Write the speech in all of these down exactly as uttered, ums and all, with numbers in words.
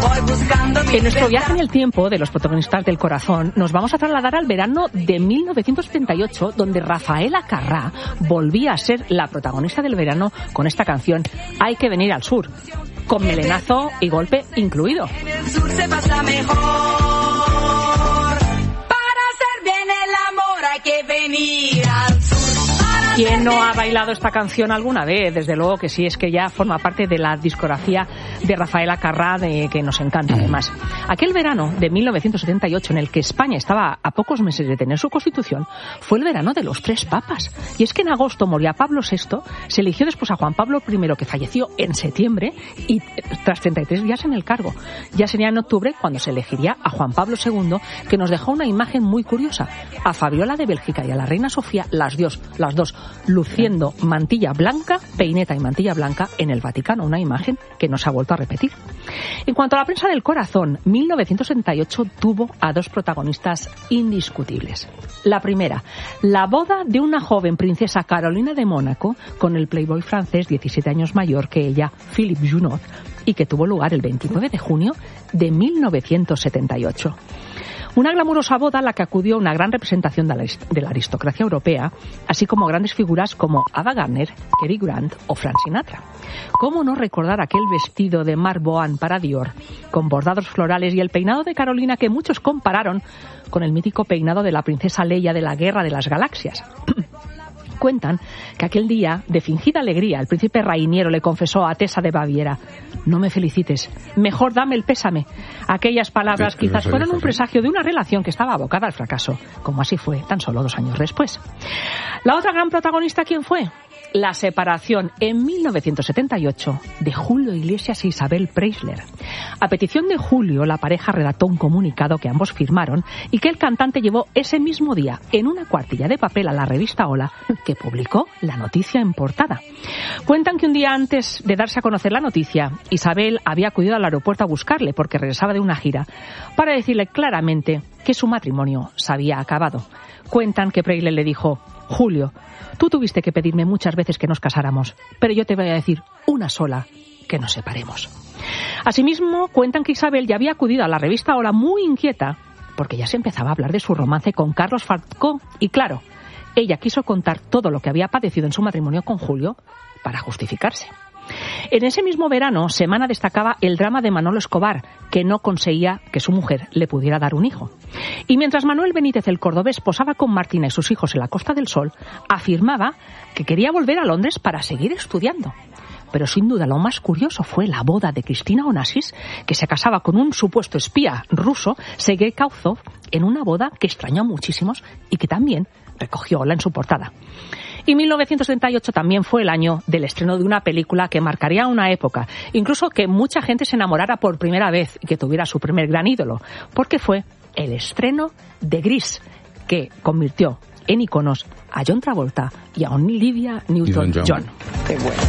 En nuestro viaje en el tiempo de los protagonistas del corazón nos vamos a trasladar al verano de mil novecientos setenta y ocho, donde Rafaela Carrà volvía a ser la protagonista del verano con esta canción Hay que venir al sur, con melenazo y golpe incluido. En el sur se pasa mejor. Para hacer bien el amor hay que venir al sur. ¿Quién no ha bailado esta canción alguna vez? Desde luego que sí, es que ya forma parte de la discografía de Rafaela Carrà, de que nos encanta además. Aquel verano de mil novecientos setenta y ocho, en el que España estaba a pocos meses de tener su constitución, fue el verano de los tres papas. Y es que en agosto moría Pablo sexto, se eligió después a Juan Pablo primero, que falleció en septiembre, y tras treinta y tres días en el cargo. Ya sería en octubre cuando se elegiría a Juan Pablo segundo, que nos dejó una imagen muy curiosa. A Fabiola de Bélgica y a la reina Sofía, las, dios, las dos, luciendo mantilla blanca, peineta y mantilla blanca en el Vaticano, una imagen que no se ha vuelto a repetir. En cuanto a la prensa del corazón, mil novecientos setenta y ocho tuvo a dos protagonistas indiscutibles. La primera, la boda de una joven princesa Carolina de Mónaco con el playboy francés diecisiete años mayor que ella, Philippe Junot, y que tuvo lugar el veintinueve de junio de mil novecientos setenta y ocho. Una glamurosa boda a la que acudió una gran representación de la, de la aristocracia europea, así como grandes figuras como Ava Gardner, Cary Grant o Frank Sinatra. ¿Cómo no recordar aquel vestido de Marc Bohan para Dior, con bordados florales, y el peinado de Carolina que muchos compararon con el mítico peinado de la princesa Leia de la Guerra de las Galaxias? Cuentan que aquel día, de fingida alegría, el príncipe Rainiero le confesó a Tessa de Baviera: no me felicites, mejor dame el pésame. Aquellas palabras quizás fueron un presagio de una relación que estaba abocada al fracaso, como así fue tan solo dos años después. La otra gran protagonista, ¿quién fue? La separación en mil novecientos setenta y ocho de Julio Iglesias e Isabel Preisler. A petición de Julio, la pareja redactó un comunicado que ambos firmaron y que el cantante llevó ese mismo día en una cuartilla de papel a la revista Hola, que publicó la noticia en portada. Cuentan que un día antes de darse a conocer la noticia, Isabel había acudido al aeropuerto a buscarle porque regresaba de una gira, para decirle claramente que su matrimonio se había acabado. Cuentan que Preisler le dijo: Julio, tú tuviste que pedirme muchas veces que nos casáramos, pero yo te voy a decir una sola, que nos separemos. Asimismo, cuentan que Isabel ya había acudido a la revista Hola muy inquieta, porque ya se empezaba a hablar de su romance con Carlos Falcó, y claro, ella quiso contar todo lo que había padecido en su matrimonio con Julio para justificarse. En ese mismo verano, Semana destacaba el drama de Manolo Escobar, que no conseguía que su mujer le pudiera dar un hijo. Y mientras Manuel Benítez, el cordobés, posaba con Martina y sus hijos en la Costa del Sol, afirmaba que quería volver a Londres para seguir estudiando. Pero sin duda lo más curioso fue la boda de Cristina Onassis, que se casaba con un supuesto espía ruso, Sergei Kautsov, en una boda que extrañó a muchísimos y que también recogió Hola en su portada. Y mil novecientos setenta y ocho también fue el año del estreno de una película que marcaría una época, incluso que mucha gente se enamorara por primera vez y que tuviera su primer gran ídolo, porque fue el estreno de Gris, que convirtió en iconos a John Travolta y a Olivia Newton-John. Qué bueno.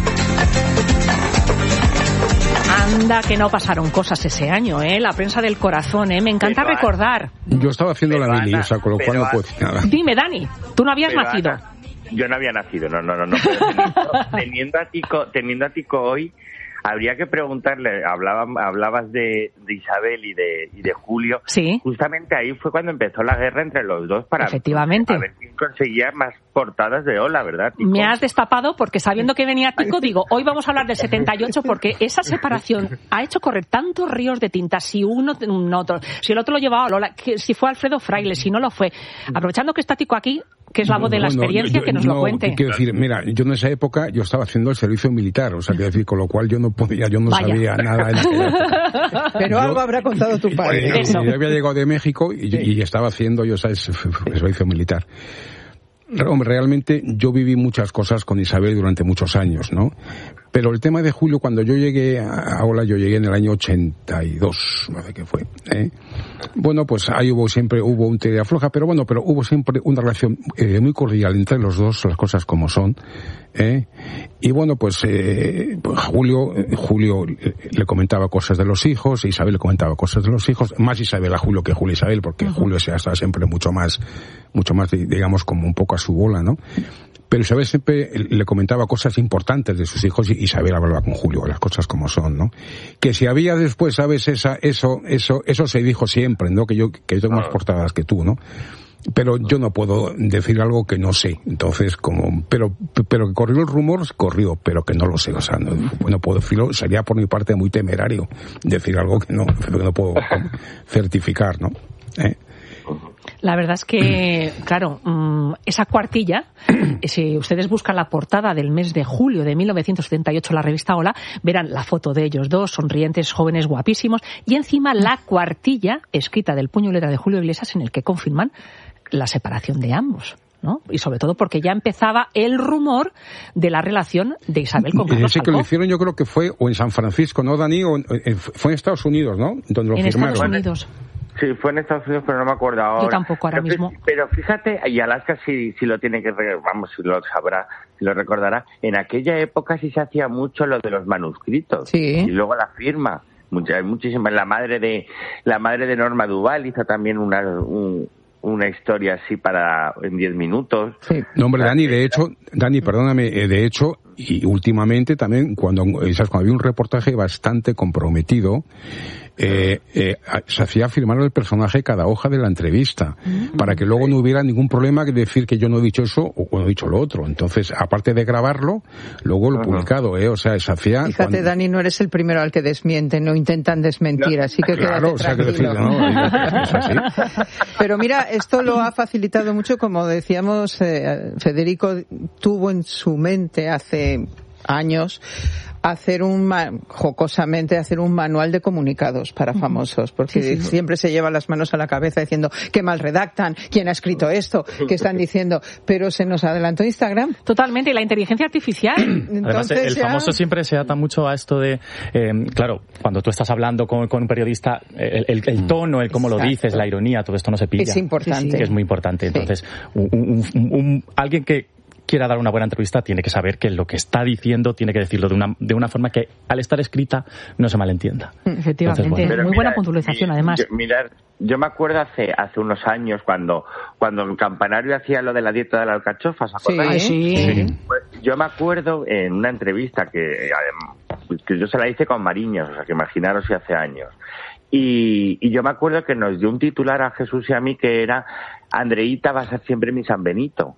Anda, que no pasaron cosas ese año, ¿eh? La prensa del corazón, ¿eh? Me encanta pero, recordar. Yo estaba haciendo la mili, o sea, con lo cual no puedo decir nada. Dime, Dani, tú no habías pero, nacido. Ana, yo no había nacido, no, no, no. no pero teniendo, teniendo, a Tico, teniendo a Tico hoy, habría que preguntarle, hablabas, hablabas de, de Isabel y de, y de Julio. Sí. Justamente ahí fue cuando empezó la guerra entre los dos para Efectivamente. a ver quién conseguía más portadas de Hola, ¿verdad, Tico? Me has destapado porque sabiendo que venía Tico, digo, hoy vamos a hablar del setenta y ocho porque esa separación ha hecho correr tantos ríos de tinta, si uno, un otro, si el otro lo llevaba a Lola, que si fue Alfredo Fraile, si no lo fue. Aprovechando que está Tico aquí, que es la voz de la experiencia, no, yo, que nos no, lo cuente. Quiero decir, mira, yo en esa época yo estaba haciendo el servicio militar, o sea, quiero decir, con lo cual yo no podía, yo no Vaya. sabía nada. En Pero yo, algo habrá contado tu padre. Yo, yo había llegado de México y, sí. y estaba haciendo, yo sabes, el servicio militar. Hombre, realmente yo viví muchas cosas con Isabel durante muchos años, ¿no? Pero el tema de Julio, cuando yo llegué a Hola, yo llegué en el año ochenta y dos, no sé qué fue, ¿eh? Bueno, pues ahí hubo siempre, hubo un tira floja, pero bueno, pero hubo siempre una relación eh, muy cordial entre los dos, las cosas como son, ¿eh? Y bueno, pues, eh, pues Julio, eh, Julio le comentaba cosas de los hijos, Isabel le comentaba cosas de los hijos, más Isabel a Julio que Julio a Isabel, porque uh-huh. Julio se ha estado siempre mucho más, mucho más, digamos, como un poco a su bola, ¿no? Pero Isabel siempre le comentaba cosas importantes de sus hijos y Isabel hablaba con Julio, las cosas como son, ¿no? Que si había después, ¿sabes? Esa, eso, eso, eso se dijo siempre, ¿no? Que yo, que yo tengo más portadas que tú, ¿no? Pero yo no puedo decir algo que no sé. Entonces, como, pero, pero que corrió el rumor, corrió, pero que no lo sé. O sea, no, no puedo decirlo, sería por mi parte muy temerario decir algo que no, que no puedo certificar, ¿no? ¿Eh? La verdad es que, claro, esa cuartilla, si ustedes buscan la portada del mes de julio de mil novecientos setenta y ocho, la revista Hola, verán la foto de ellos dos, sonrientes, jóvenes, guapísimos, y encima la cuartilla escrita del puño y letra de Julio Iglesias en el que confirman la separación de ambos, ¿no? Y sobre todo porque ya empezaba el rumor de la relación de Isabel con Carlos Ese Falcó. que lo hicieron yo creo que fue o en San Francisco, ¿no, Dani? O en, fue en Estados Unidos, ¿no? Donde lo en firmaron. Estados Unidos. Sí, fue en Estados Unidos, pero no me acuerdo ahora. Yo tampoco ahora pero, mismo. Pero fíjate, y Alaska sí, sí lo tiene que, vamos, si lo sabrá, si lo recordará, en aquella época sí se hacía mucho lo de los manuscritos. Sí. Y luego la firma. Muchas, muchísimas. La madre de, la madre de Norma Duval hizo también una, un, una historia así para, en diez minutos. Sí. No, hombre, Dani, de hecho, Dani, perdóname, de hecho, y últimamente también, cuando, ¿sabes? Cuando había un reportaje bastante comprometido, Eh, eh, se hacía firmar el personaje cada hoja de la entrevista, mm-hmm. para que luego no hubiera ningún problema que decir que yo no he dicho eso o no he dicho lo otro. Entonces, aparte de grabarlo, luego lo he publicado, ¿eh? O sea, se hacía... Fíjate, cuando... Dani, no eres el primero al que desmienten, no intentan desmentir, no. así que claro, quédate o sea, que tranquilo. decir, ¿no? Es así. Pero mira, esto lo ha facilitado mucho, como decíamos, eh, Federico tuvo en su mente hace años hacer un jocosamente hacer un manual de comunicados para famosos, porque sí, sí. siempre se lleva las manos a la cabeza diciendo qué mal redactan, quién ha escrito esto, qué están diciendo, pero se nos adelantó Instagram. Totalmente, y la inteligencia artificial. Entonces, Además, el ya... famoso siempre se ata mucho a esto de, eh, claro, cuando tú estás hablando con, con un periodista, el, el, el tono, el cómo Exacto. lo dices, la ironía, todo esto no se pilla. Es importante. Sí, sí. Es muy importante. Entonces, sí. un, un, un, un, alguien que quiera dar una buena entrevista tiene que saber que lo que está diciendo tiene que decirlo de una de una forma que al estar escrita no se malentienda. Efectivamente, Entonces, bueno. muy buena puntualización además. Yo, mirad, yo me acuerdo hace hace unos años cuando cuando el Campanario hacía lo de la dieta de la alcachofa, ¿os acordáis? Sí, sí. Pues yo me acuerdo en una entrevista que, que yo se la hice con Mariños, o sea que imaginaros si hace años. Y, y yo me acuerdo que nos dio un titular a Jesús y a mí que era Andreíta va a ser siempre mi San Benito.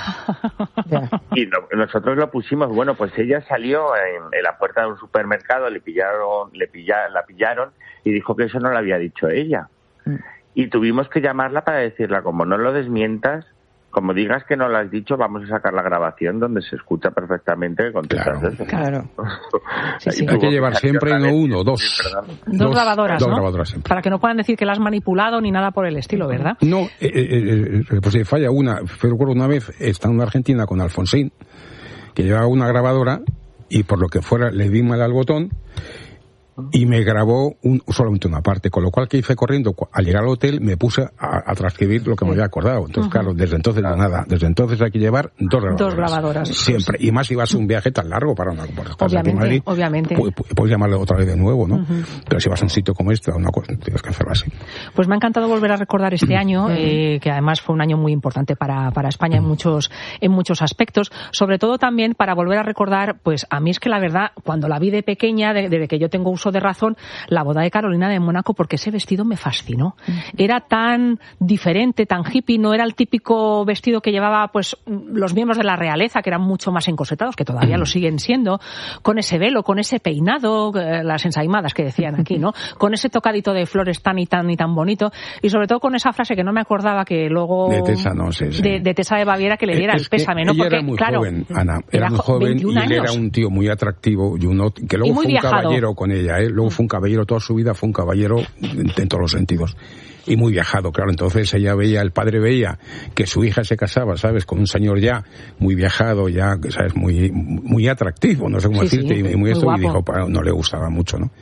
Y lo, nosotros lo pusimos, bueno, pues ella salió en, en la puerta de un supermercado, le pillaron, le pilla, la pillaron y dijo que eso no lo había dicho ella. Mm. Y tuvimos que llamarla para decirle, como no lo desmientas, como digas que no lo has dicho, vamos a sacar la grabación donde se escucha perfectamente que contestas claro, eso. Claro. Sí, sí. Hay que llevar siempre no uno, dos. Sí, dos, dos grabadoras, dos ¿no? grabadoras siempre. Para que no puedan decir que la has manipulado ni nada por el estilo, ¿verdad? No, eh, eh, pues si falla una. Recuerdo una vez, estando en Argentina con Alfonsín, que llevaba una grabadora y por lo que fuera le di mal al botón y me grabó un, solamente una parte, con lo cual que hice corriendo, al llegar al hotel me puse a, a transcribir lo que me había acordado. Entonces, uh-huh. claro, desde entonces claro. nada, desde entonces hay que llevar dos grabadoras. Dos grabadoras. Siempre, y más si vas a un viaje tan largo para una por obviamente, aquí Madrid, obviamente. Puedes, puedes llamarlo otra vez de nuevo, ¿no? Uh-huh. Pero si vas a un sitio como este, una cosa, tienes que hacerlo así. Pues me ha encantado volver a recordar este año, uh-huh. eh, que además fue un año muy importante para, para España uh-huh. en muchos, en muchos aspectos, sobre todo también para volver a recordar, pues a mí es que la verdad, cuando la vi de pequeña, desde de, de que yo tengo uso de razón, la boda de Carolina de Mónaco, porque ese vestido me fascinó. Era tan diferente, tan hippie, no era el típico vestido que llevaba pues los miembros de la realeza, que eran mucho más encosetados, que todavía lo siguen siendo, con ese velo, con ese peinado, las ensaimadas que decían aquí, ¿no? Con ese tocadito de flores tan y tan y tan bonito, y sobre todo con esa frase que no me acordaba que luego... De Tessa, no sé. Sí. De, de Tessa de Baviera, que le diera es el pésame, ¿no? Ella Porque, era muy claro, joven, Ana, era, era muy joven y él era un tío muy atractivo y uno que luego fue un viajado. caballero con ella, ¿eh? Luego fue un caballero toda su vida, fue un caballero en, en todos los sentidos y muy viajado, claro. Entonces ella veía, el padre veía que su hija se casaba, ¿sabes? Con un señor ya muy viajado, ya, ¿sabes? Muy muy atractivo, no sé cómo sí, decirte, sí, y muy, muy esto, y dijo, no le gustaba mucho, ¿no?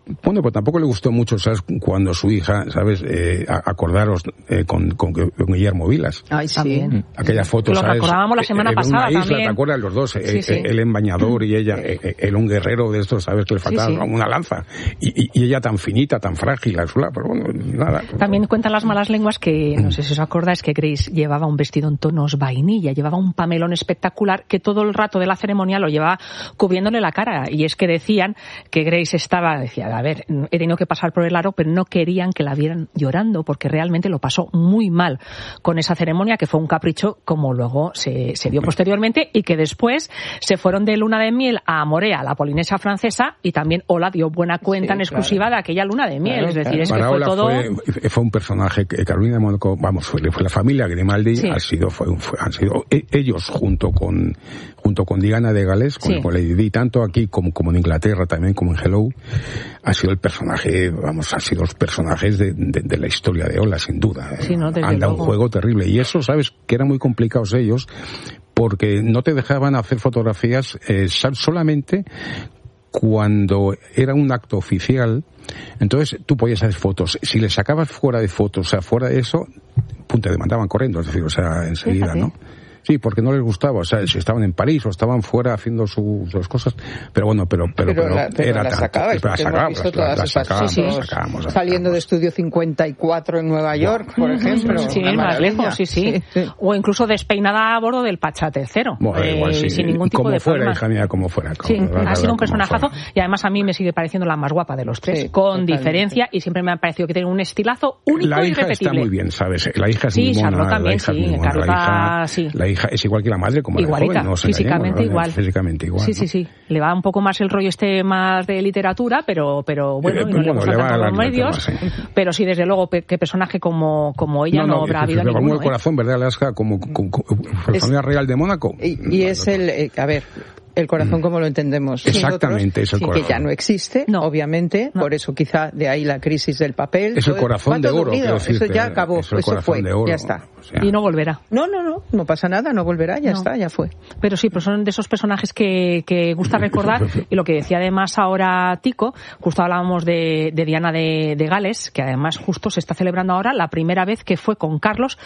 Bueno, pues tampoco le gustó mucho, ¿sabes? Cuando su hija, ¿sabes? Eh, acordaros eh, con, con, con Guillermo Vilas. Ay, sí. Aquella foto, lo ¿sabes? recordábamos la semana en pasada una isla, también. ¿te acuerdas? Los dos, sí, eh, sí. él en bañador y ella, eh, él un guerrero de estos, ¿sabes? Que le faltaba sí, sí. una lanza. Y, y, y ella tan finita, tan frágil, pero bueno, nada. También cuentan las malas lenguas que, no sé si os acordáis, que Grace llevaba un vestido en tonos vainilla, llevaba un pamelón espectacular que todo el rato de la ceremonia lo llevaba cubriéndole la cara. Y es que decían que Grace estaba, decía, a ver, he tenido que pasar por el aro, pero no querían que la vieran llorando, porque realmente lo pasó muy mal con esa ceremonia, que fue un capricho, como luego se, se dio posteriormente, y que después se fueron de luna de miel a Morea, la Polinesia francesa, y también Ola dio buena cuenta sí, en exclusiva claro. de aquella luna de miel. Claro, es decir, claro. es Para que fue Ola todo... Fue, fue un personaje que Carolina de Mónaco, vamos, fue, fue la familia Grimaldi, sí. ha sido, fue, fue, han sido ellos junto con junto con Diana de Gales, con, sí. con Lady Di, tanto aquí como, como en Inglaterra, también como en Hello, ha sido el personaje, vamos, han sido los personajes de, de, de la historia de Ola, sin duda. Sí, no, Anda un juego terrible. Y eso, sabes, que eran muy complicados ellos, porque no te dejaban hacer fotografías eh, solamente cuando era un acto oficial. Entonces tú podías hacer fotos. Si le sacabas fuera de fotos, o sea, fuera de eso, pum, te demandaban corriendo, es decir, o sea, enseguida, ¿no? Sí, porque no les gustaba, o sea, si estaban en París o estaban fuera haciendo su, sus cosas, pero bueno, pero pero, pero, pero la, pero era la tanto, sacabas, pero la sacábamos, visto todas la, esas la sacábamos, sí, sí. la sacábamos, la saliendo sacábamos. de Estudio cincuenta y cuatro en Nueva York, por ejemplo. Sí, más lejos, sí, sí, sí, sí. O incluso despeinada a bordo del Pachate Cero, bueno, eh, igual, sí. sin ningún tipo como de fuera, forma. hija mía, como fuera. Como, sí, la, la, ha sido un como personajazo fuera. Y además a mí me sigue pareciendo la más guapa de los tres, sí, con totalmente. Diferencia, y siempre me ha parecido que tiene un estilazo único la e hija irrepetible. Está muy bien, ¿sabes? La hija es sí, muy mona. Charlotte también, la hija sí, es muy mona. Carlota, la hija, sí. La hija es igual que la madre, como igualita, la joven, no físicamente igual. Físicamente igual. Sí, ¿no? sí, sí. Le va un poco más el rollo este más de literatura, pero pero bueno, eh, y no bueno, le gusta tanto los medios. Tema, sí. Pero sí, desde luego, qué personaje como como ella no, no, no habrá habido ninguno. Me el corazón, ¿verdad, Alaska? Como, como, como la familia real de Mónaco. Y, y es el, eh, a ver... El corazón como lo entendemos. Exactamente, es el sí, corazón. Que ya no existe, no. obviamente, no. por eso quizá de ahí la crisis del papel. Es el corazón de oro, quiero decirte, eso ya acabó, es el eso fue, de oro, ya está. O sea, y no volverá. No, no, no, no pasa nada, no volverá, ya no. está, ya fue. Pero sí, pues son de esos personajes que, que gusta recordar, y lo que decía además ahora Tico, justo hablábamos de, de Diana de, de Gales, que además justo se está celebrando ahora la primera vez que fue con Carlos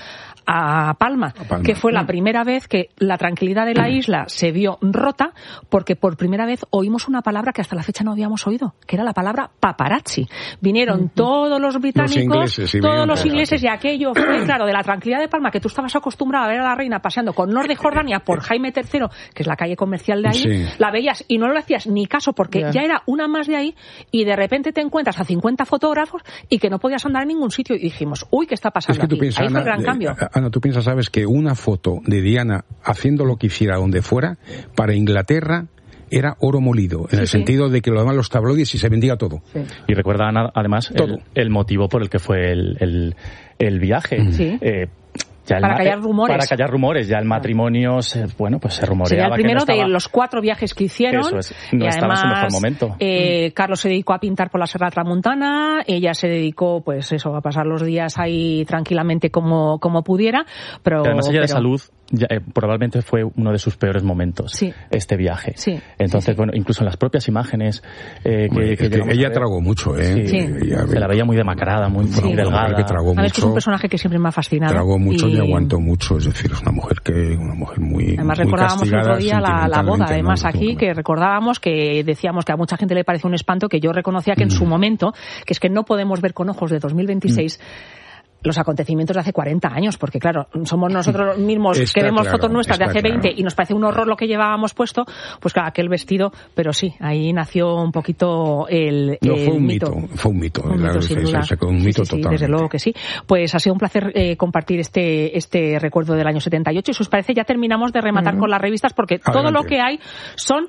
a Palma, a Palma. que fue la primera vez que la tranquilidad de la isla se vio rota, porque por primera vez oímos una palabra que hasta la fecha no habíamos oído, que era la palabra paparazzi. Vinieron todos los británicos, los ingleses, sí, todos los ingleses, y aquello fue, claro, de la tranquilidad de Palma, que tú estabas acostumbrado a ver a la reina paseando con Lord de Jordania por Jaime tercero, que es la calle comercial de ahí, sí. la veías y no le hacías ni caso porque yeah. ya era una más de ahí, y de repente te encuentras a cincuenta fotógrafos y que no podías andar en ningún sitio, y dijimos, uy, ¿qué está pasando es que tú aquí? Piensas, ahí fue Ana, el gran cambio. Ana, tú piensas, sabes, que una foto de Diana haciendo lo que hiciera donde fuera, para Inglaterra era oro molido, en sí, el sí. sentido de que lo daban los tabloides y se vendía todo. Sí. Y recuerda, Ana, además, el, el motivo por el que fue el, el, el viaje. Sí. Eh, Ya para callar rumores. Para callar rumores. Ya el matrimonio, se, bueno, pues se rumoreaba. Sería el primero que no estaba, de los cuatro viajes que hicieron. Eso es. No y estaba además, en su mejor momento. Eh, Carlos se dedicó a pintar por la Serra Tramontana. Ella se dedicó, pues eso, a pasar los días ahí tranquilamente como, como pudiera. Pero, Además, ella pero... de salud, ya, eh, probablemente fue uno de sus peores momentos. Sí. Este viaje. Sí. Entonces, sí, sí. bueno, incluso en las propias imágenes. Eh, que, bueno, que que ella tragó mucho, ¿eh? Sí. Ella, se la veía muy demacrada, muy, sí. muy delgada. Que tragó Sabes mucho, que es un personaje que siempre me ha fascinado. Tragó mucho y, y aguantó mucho. Es decir, es una mujer que una mujer muy además muy recordábamos el otro día la, la boda, además, ¿no? aquí, que recordábamos que decíamos que a mucha gente le parece un espanto, que yo reconocía que en mm. su momento, que es que no podemos ver con ojos de dos mil veintiséis mm. los acontecimientos de hace cuarenta años, porque claro, somos nosotros mismos está que vemos claro, fotos nuestras de hace veinte claro. y nos parece un horror lo que llevábamos puesto, pues claro, aquel vestido, pero sí, ahí nació un poquito el, no, el fue un mito. mito. Fue un mito, un mito sin duda. Se quedó un mito sí, sí, totalmente. Desde luego que sí. Pues ha sido un placer eh, compartir este este recuerdo del año setenta y ocho, y si os parece ya terminamos de rematar mm. con las revistas, porque Adelante. Todo lo que hay son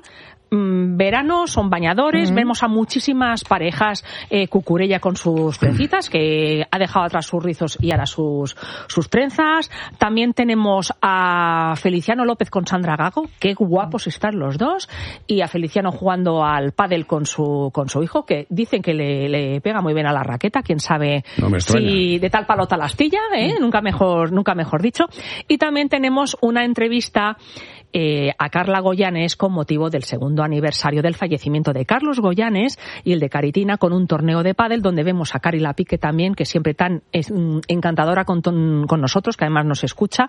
verano, son bañadores, uh-huh. vemos a muchísimas parejas, eh, Cucurella con sus trencitas, que ha dejado atrás sus rizos y ahora sus, sus trenzas. También tenemos a Feliciano López con Sandra Gago, qué guapos están los dos, y a Feliciano jugando al pádel con su, con su hijo, que dicen que le, le pega muy bien a la raqueta, quién sabe no me si de tal palo tal astilla, ¿eh? uh-huh. nunca mejor, nunca mejor dicho. Y también tenemos una entrevista eh, a Carla Goyanes con motivo del segundo segundo aniversario del fallecimiento de Carlos Goyanes y el de Caritina, con un torneo de pádel donde vemos a Cari Lapique también, que siempre tan es, mm, encantadora con, ton, con nosotros, que además nos escucha,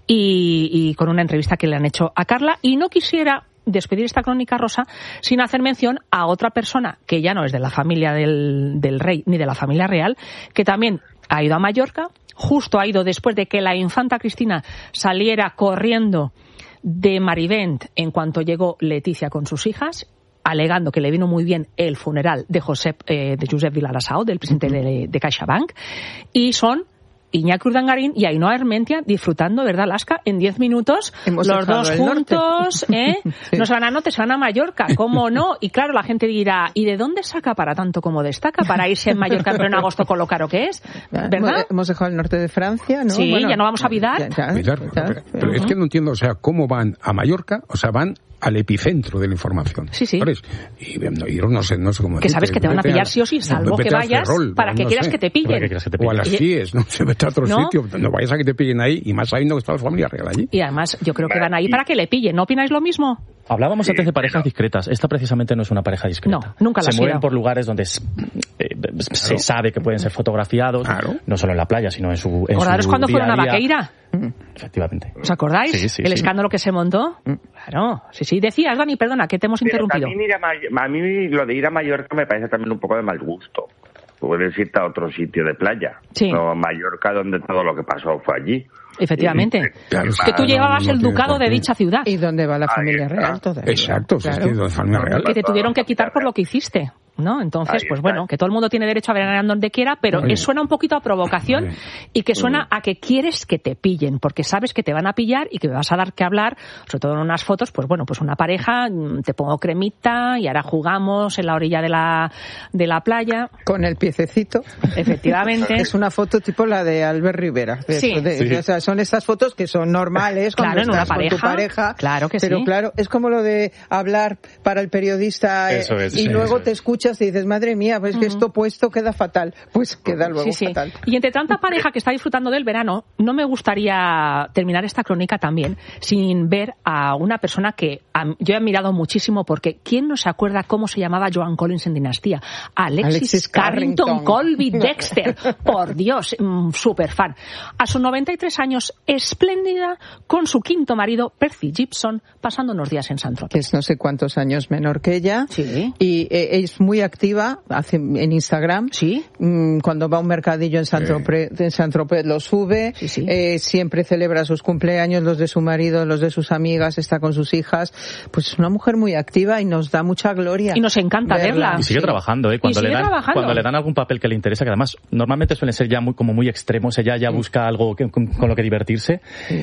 y, y con una entrevista que le han hecho a Carla. Y no quisiera despedir esta crónica rosa sin hacer mención a otra persona que ya no es de la familia del, del rey ni de la familia real, que también ha ido a Mallorca, justo ha ido después de que la infanta Cristina saliera corriendo de Marivent en cuanto llegó Leticia con sus hijas, alegando que le vino muy bien el funeral de Josep, eh, de Josep Vilarasau, del presidente de, de CaixaBank, y son Iñaki Urdangarín y Ainhoa Armentia disfrutando, ¿verdad, Laska? En diez minutos, Hemos los dos juntos, ¿eh? Sí. No se van a Note, se van a Mallorca, ¿cómo no? Y claro, la gente dirá, ¿y de dónde saca para tanto como destaca? Para irse en Mallorca en pleno agosto con lo caro que es, ¿verdad? Hemos dejado el norte de Francia, ¿no? Sí, Bueno, ya no vamos a Vidar. ya, ya, Vidar, ya, pero, pero es que no entiendo, o sea, cómo van a Mallorca, o sea, van al epicentro de la información. Sí, sí. ¿Sabes? Y, y no sé, no sé cómo Que sabes que te van a vete pillar sí o sí, salvo vete que a vayas Ferrol, para que no quieras sé. que te pillen. Para que quieras que te O a pillen. las Y- CIES, no se vete a otro ¿No? sitio, no vayas a que te pillen ahí, y más sabiendo que está la familia real allí. Y además, yo creo que van ahí para que le pillen. ¿No opináis lo mismo? Hablábamos Sí, antes de parejas pero- discretas. Esta precisamente no es una pareja discreta. No, nunca lo Se ha mueven sido. por lugares donde es- eh, se sabe que pueden ser fotografiados, Claro. no solo en la playa, sino en su en ¿Acordaros su cuando día fueron a día. Vaqueira? Efectivamente. ¿Os acordáis? Sí, sí, El sí. escándalo que se montó. Claro, sí, sí. Decías, Dani, perdona, que te hemos Pero interrumpido. también ir a, May- a mí lo de ir a Mallorca me parece también un poco de mal gusto. Puedes irte a otro sitio de playa. Sí. No a Mallorca, donde todo lo que pasó fue allí. Efectivamente. Y- Claro, Que tú no, llevabas no el tiene ducado por de qué. dicha ciudad. ¿Y dónde va la Ahí familia está. real todavía? Exacto, si es Claro. que la familia real. Que te tuvieron que quitar por lo que hiciste, ¿no? Entonces, Ahí pues está. bueno, que todo el mundo tiene derecho a veranear donde quiera, pero Muy eh, bien. suena un poquito a provocación Muy bien. y que suena a que quieres que te pillen, porque sabes que te van a pillar y que me vas a dar que hablar, sobre todo en unas fotos, pues bueno, pues una pareja, mm, te pongo cremita y ahora jugamos en la orilla de la, de la playa, Con el piececito. efectivamente. Es una foto tipo la de Albert Rivera. De- Sí. de- Sí. O sea, son estas fotos que son normales cuando Claro, en una estás con tu pareja. pareja. Claro que pero sí. claro, es como lo de hablar para el periodista eh, Eso es, y sí, luego eso te es. escuchas y dices, madre mía, pues que esto puesto queda fatal. Pues queda luego Sí, sí. fatal. Y entre tanta pareja que está disfrutando del verano, no me gustaría terminar esta crónica también sin ver a una persona que a- yo he admirado muchísimo, porque ¿quién no se acuerda cómo se llamaba Joan Collins en Dinastía? Alexis, Alexis Carrington, Carrington. Colby Dexter. Por Dios, mm, súper fan. A sus noventa y tres años, espléndida, con su quinto marido, Percy Gibson, pasando unos días en Que Saint-Tropez. es no sé cuántos años menor que ella. Sí. Y eh, es muy activa hace, en Instagram. Sí. Mm, Cuando va a un mercadillo en Saint-Tropez, en Saint-Tropez lo sube. Sí, sí. Eh, siempre celebra sus cumpleaños, los de su marido, los de sus amigas, está con sus hijas. Pues es una mujer muy activa y nos da mucha gloria. Y nos encanta verla. Y sigue Sí. trabajando, ¿eh? Cuando Y le sigue dan trabajando. cuando le dan algún papel que le interesa, que además normalmente suelen ser ya muy como muy extremos, ella ya busca algo que- con, con lo que divertirse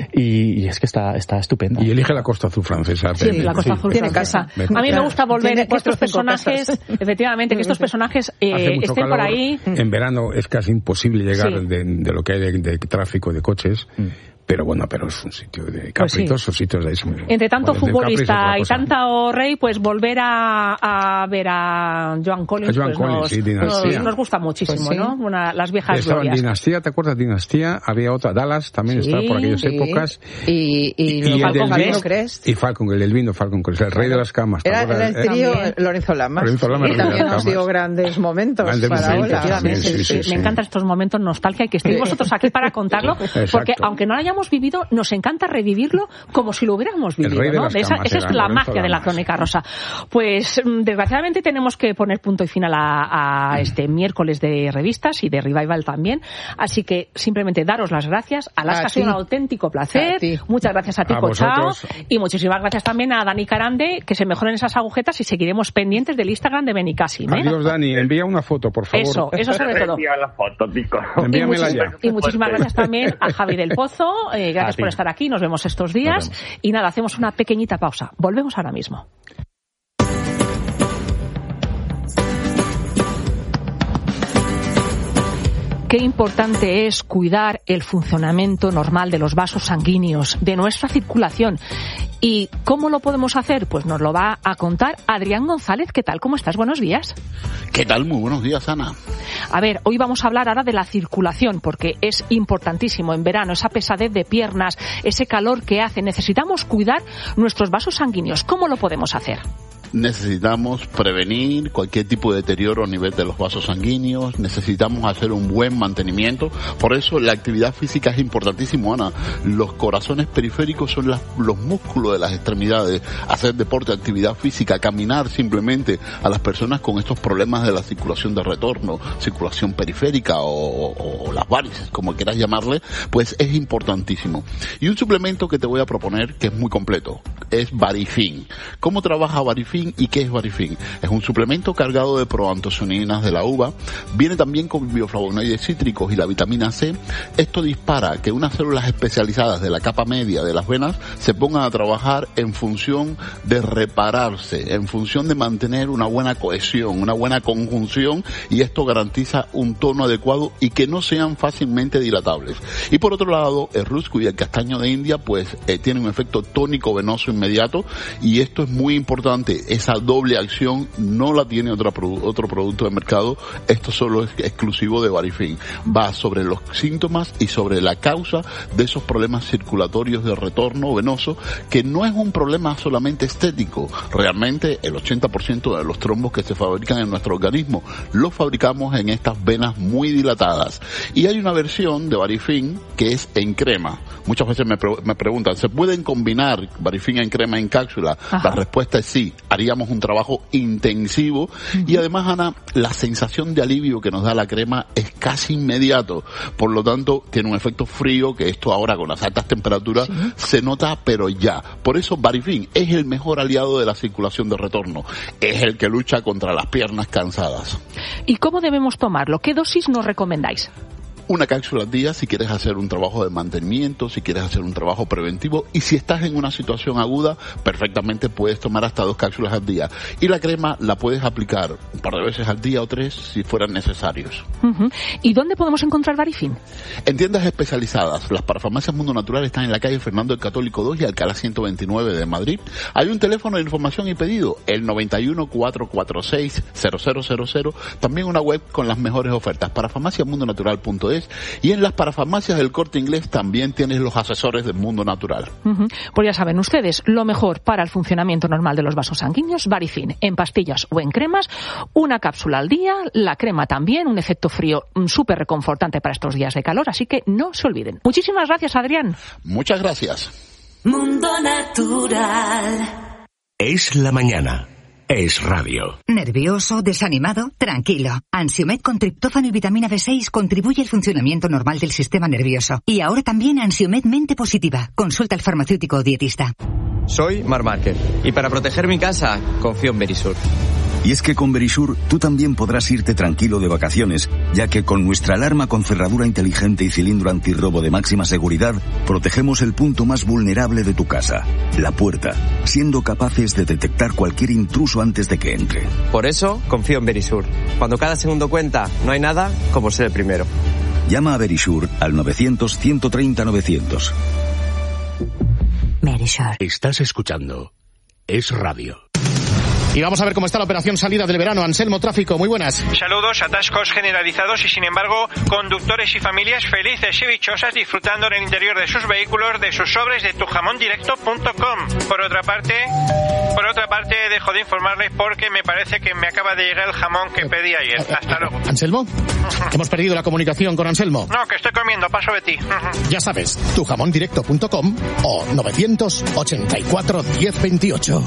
y, y es que está está estupenda. Y elige la Costa Azul francesa. Sí, Pepe. la Costa Sí. Azul Tiene francesa. casa. A mí me Claro. gusta volver Tiene que estos cuatro o cinco personajes, casas. efectivamente, que estos personajes eh, Hace mucho estén por calor. ahí. En verano es casi imposible llegar Sí. de, de lo que hay de, de tráfico de coches. Pero bueno, pero es un sitio de Pues sí. capritos, esos sitios de eso. Entre tanto Bueno, de Capri es futbolista otra y cosa. tanta o rey, pues volver a, a ver a Joan Collins, A Joan pues Collins, nos, sí, Dinastía. nos, nos gusta muchísimo, Pues sí. ¿no? Una, las viejas Estaba en glorias. Dinastía, ¿te acuerdas? Dinastía, había otra, Dallas también Sí, estaba por aquellas Sí. épocas. Y, y, Y, luego el Falcon del Crest. vino, Crest. y Falcon, el del vino, Falcon Crest, el rey de las camas. ¿te Era, acuerdas? era el Eh, trío También. Lorenzo Lamas. Lorenzo Lamas, Y el rey de también las nos dio camas. grandes momentos Grandes para momentos, Ola. también, Efectivamente, sí, sí, me sí. encantan estos momentos nostalgia y que estéis vosotros aquí para contarlo, Exacto. porque aunque no lo hayamos vivido, nos encanta revivirlo como si lo hubiéramos El vivido, rey de ¿no? las De esa, camas esa es era la Lorenzo magia de la Lamas. crónica rosa. Pues mm, desgraciadamente tenemos que poner punto y final a, a este miércoles de revistas y de Revival también, así que simplemente daros las gracias. Alaska, A ha sido ti. un auténtico placer. A ti. Muchas gracias a ti, A Cochao, vosotros. y muchísimas gracias también a Dani Carande, que se mejoren esas agujetas y seguiremos pendientes del Instagram de Benicassim, ¿eh? Adiós, Dani. Envía una foto, por favor. Eso, eso sobre todo. Envía la foto, Tico. Y, Envíamela muchis- ya. y muchísimas gracias también a Javi del Pozo. Eh, gracias A ti. por estar aquí. Nos vemos estos días. Nos vemos. Y nada, hacemos una pequeñita pausa. Volvemos ahora mismo. Qué importante es cuidar el funcionamiento normal de los vasos sanguíneos, de nuestra circulación. ¿Y cómo lo podemos hacer? Pues nos lo va a contar Adrián González. ¿Qué tal? ¿Cómo estás? Buenos días. ¿Qué tal? Muy buenos días, Ana. A ver, hoy vamos a hablar ahora de la circulación, porque es importantísimo en verano, esa pesadez de piernas, ese calor que hace. Necesitamos cuidar nuestros vasos sanguíneos. ¿Cómo lo podemos hacer? necesitamos prevenir cualquier tipo de deterioro a nivel de los vasos sanguíneos, necesitamos hacer un buen mantenimiento. Por eso la actividad física es importantísimo, Ana. Los corazones periféricos son las, los músculos de las extremidades. Hacer deporte, actividad física, caminar simplemente a las personas con estos problemas de la circulación de retorno, circulación periférica o, o, o las varices, como quieras llamarle, pues es importantísimo. Y un suplemento que te voy a proponer que es muy completo es Varifin. ¿Cómo trabaja Varifin y qué es Varifin? Es un suplemento cargado de proantocianinas de la uva. Viene también con bioflavonoides cítricos y la vitamina C. Esto dispara que unas células especializadas de la capa media de las venas se pongan a trabajar en función de repararse, en función de mantener una buena cohesión, una buena conjunción, y esto garantiza un tono adecuado y que no sean fácilmente dilatables. Y por otro lado, el rusco y el castaño de India pues eh, tienen un efecto tónico venoso inmediato, y esto es muy importante. Esa doble acción no la tiene otro, otro producto de mercado. Esto solo es exclusivo de Varifin. Va sobre los síntomas y sobre la causa de esos problemas circulatorios de retorno venoso, que no es un problema solamente estético. Realmente el ochenta por ciento de los trombos que se fabrican en nuestro organismo los fabricamos en estas venas muy dilatadas. Y hay una versión de Varifin que es en crema. Muchas veces me, pre- me preguntan, ¿se pueden combinar Varifin en crema en cápsula? Ajá. La respuesta es sí. Haríamos un trabajo intensivo. Uh-huh. Y además, Ana, la sensación de alivio que nos da la crema es casi inmediato. Por lo tanto, tiene un efecto frío que esto ahora con las altas temperaturas ¿sí? se nota, pero ya. Por eso Varifin es el mejor aliado de la circulación de retorno. Es el que lucha contra las piernas cansadas. ¿Y cómo debemos tomarlo? ¿Qué dosis nos recomendáis? Una cápsula al día si quieres hacer un trabajo de mantenimiento, si quieres hacer un trabajo preventivo, y si estás en una situación aguda, perfectamente puedes tomar hasta dos cápsulas al día. Y la crema la puedes aplicar un par de veces al día o tres si fueran necesarios. Uh-huh. ¿Y dónde podemos encontrar Varifin? En tiendas especializadas. Las parafarmacias Mundo Natural están en la calle Fernando el Católico dos y Alcalá ciento veintinueve de Madrid. Hay un teléfono de información y pedido, el noventa y uno, cuatrocientos cuarenta y seis, cero cero cero cero. También una web con las mejores ofertas, parafarmacias mundo natural punto es. Y en las parafarmacias del Corte Inglés también tienes los asesores del Mundo Natural. Uh-huh. Pues ya saben ustedes, lo mejor para el funcionamiento normal de los vasos sanguíneos, Varifin, en pastillas o en cremas, una cápsula al día, la crema también, un efecto frío súper reconfortante para estos días de calor, así que no se olviden. Muchísimas gracias, Adrián. Muchas gracias. Mundo Natural. Es la mañana. Es radio. ¿Nervioso? ¿Desanimado? Tranquilo. Ansiomed con triptófano y vitamina B seis contribuye al funcionamiento normal del sistema nervioso. Y ahora también Ansiomed Mente Positiva. Consulta al farmacéutico o dietista. Soy Mar Márquez y para proteger mi casa confío en Verisur. Y es que con Verisur tú también podrás irte tranquilo de vacaciones, ya que con nuestra alarma con cerradura inteligente y cilindro antirrobo de máxima seguridad, protegemos el punto más vulnerable de tu casa, la puerta, siendo capaces de detectar cualquier intruso antes de que entre. Por eso confío en Verisur. Cuando cada segundo cuenta, no hay nada como ser el primero. Llama a Verisur al novecientos, ciento treinta, novecientos. Verisur. Estás escuchando Es Radio. Y vamos a ver cómo está la operación salida del verano. Anselmo, tráfico, muy buenas. Saludos, atascos generalizados y sin embargo conductores y familias felices y dichosas disfrutando en el interior de sus vehículos de sus sobres de tu jamón directo punto com. Por otra parte, por otra parte dejo de informarles porque me parece que me acaba de llegar el jamón que pedí ayer. Hasta luego. ¿Anselmo? Uh-huh. Hemos perdido la comunicación con Anselmo. No, que estoy comiendo, paso de ti. Uh-huh. Ya sabes, tu jamón directo punto com o novecientos ochenta y cuatro, diez veintiocho.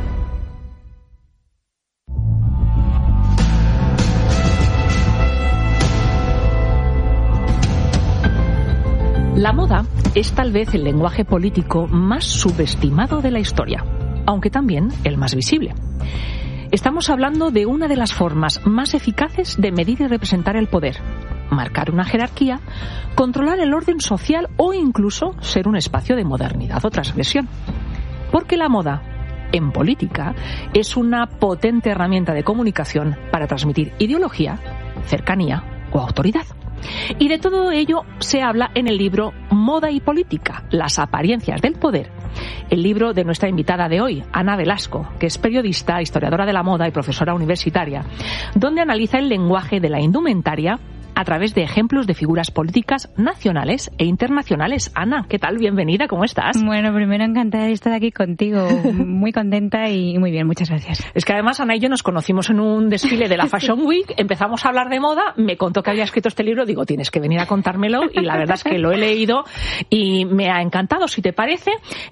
La moda es tal vez el lenguaje político más subestimado de la historia, aunque también el más visible. Estamos hablando de una de las formas más eficaces de medir y representar el poder, marcar una jerarquía, controlar el orden social o incluso ser un espacio de modernidad o transgresión. Porque la moda, en política, es una potente herramienta de comunicación para transmitir ideología, cercanía o autoridad. Y de todo ello se habla en el libro Moda y Política, las apariencias del poder, el libro de nuestra invitada de hoy, Ana Velasco, que es periodista, historiadora de la moda y profesora universitaria, donde analiza el lenguaje de la indumentaria a través de ejemplos de figuras políticas nacionales e internacionales. Ana, ¿qué tal? Bienvenida, ¿cómo estás? Bueno, primero encantada de estar aquí contigo, muy contenta y muy bien, muchas gracias. Es que además Ana y yo nos conocimos en un desfile de la Fashion Week, empezamos a hablar de moda, me contó que había escrito este libro, digo, tienes que venir a contármelo, y la verdad es que lo he leído y me ha encantado. Si te parece,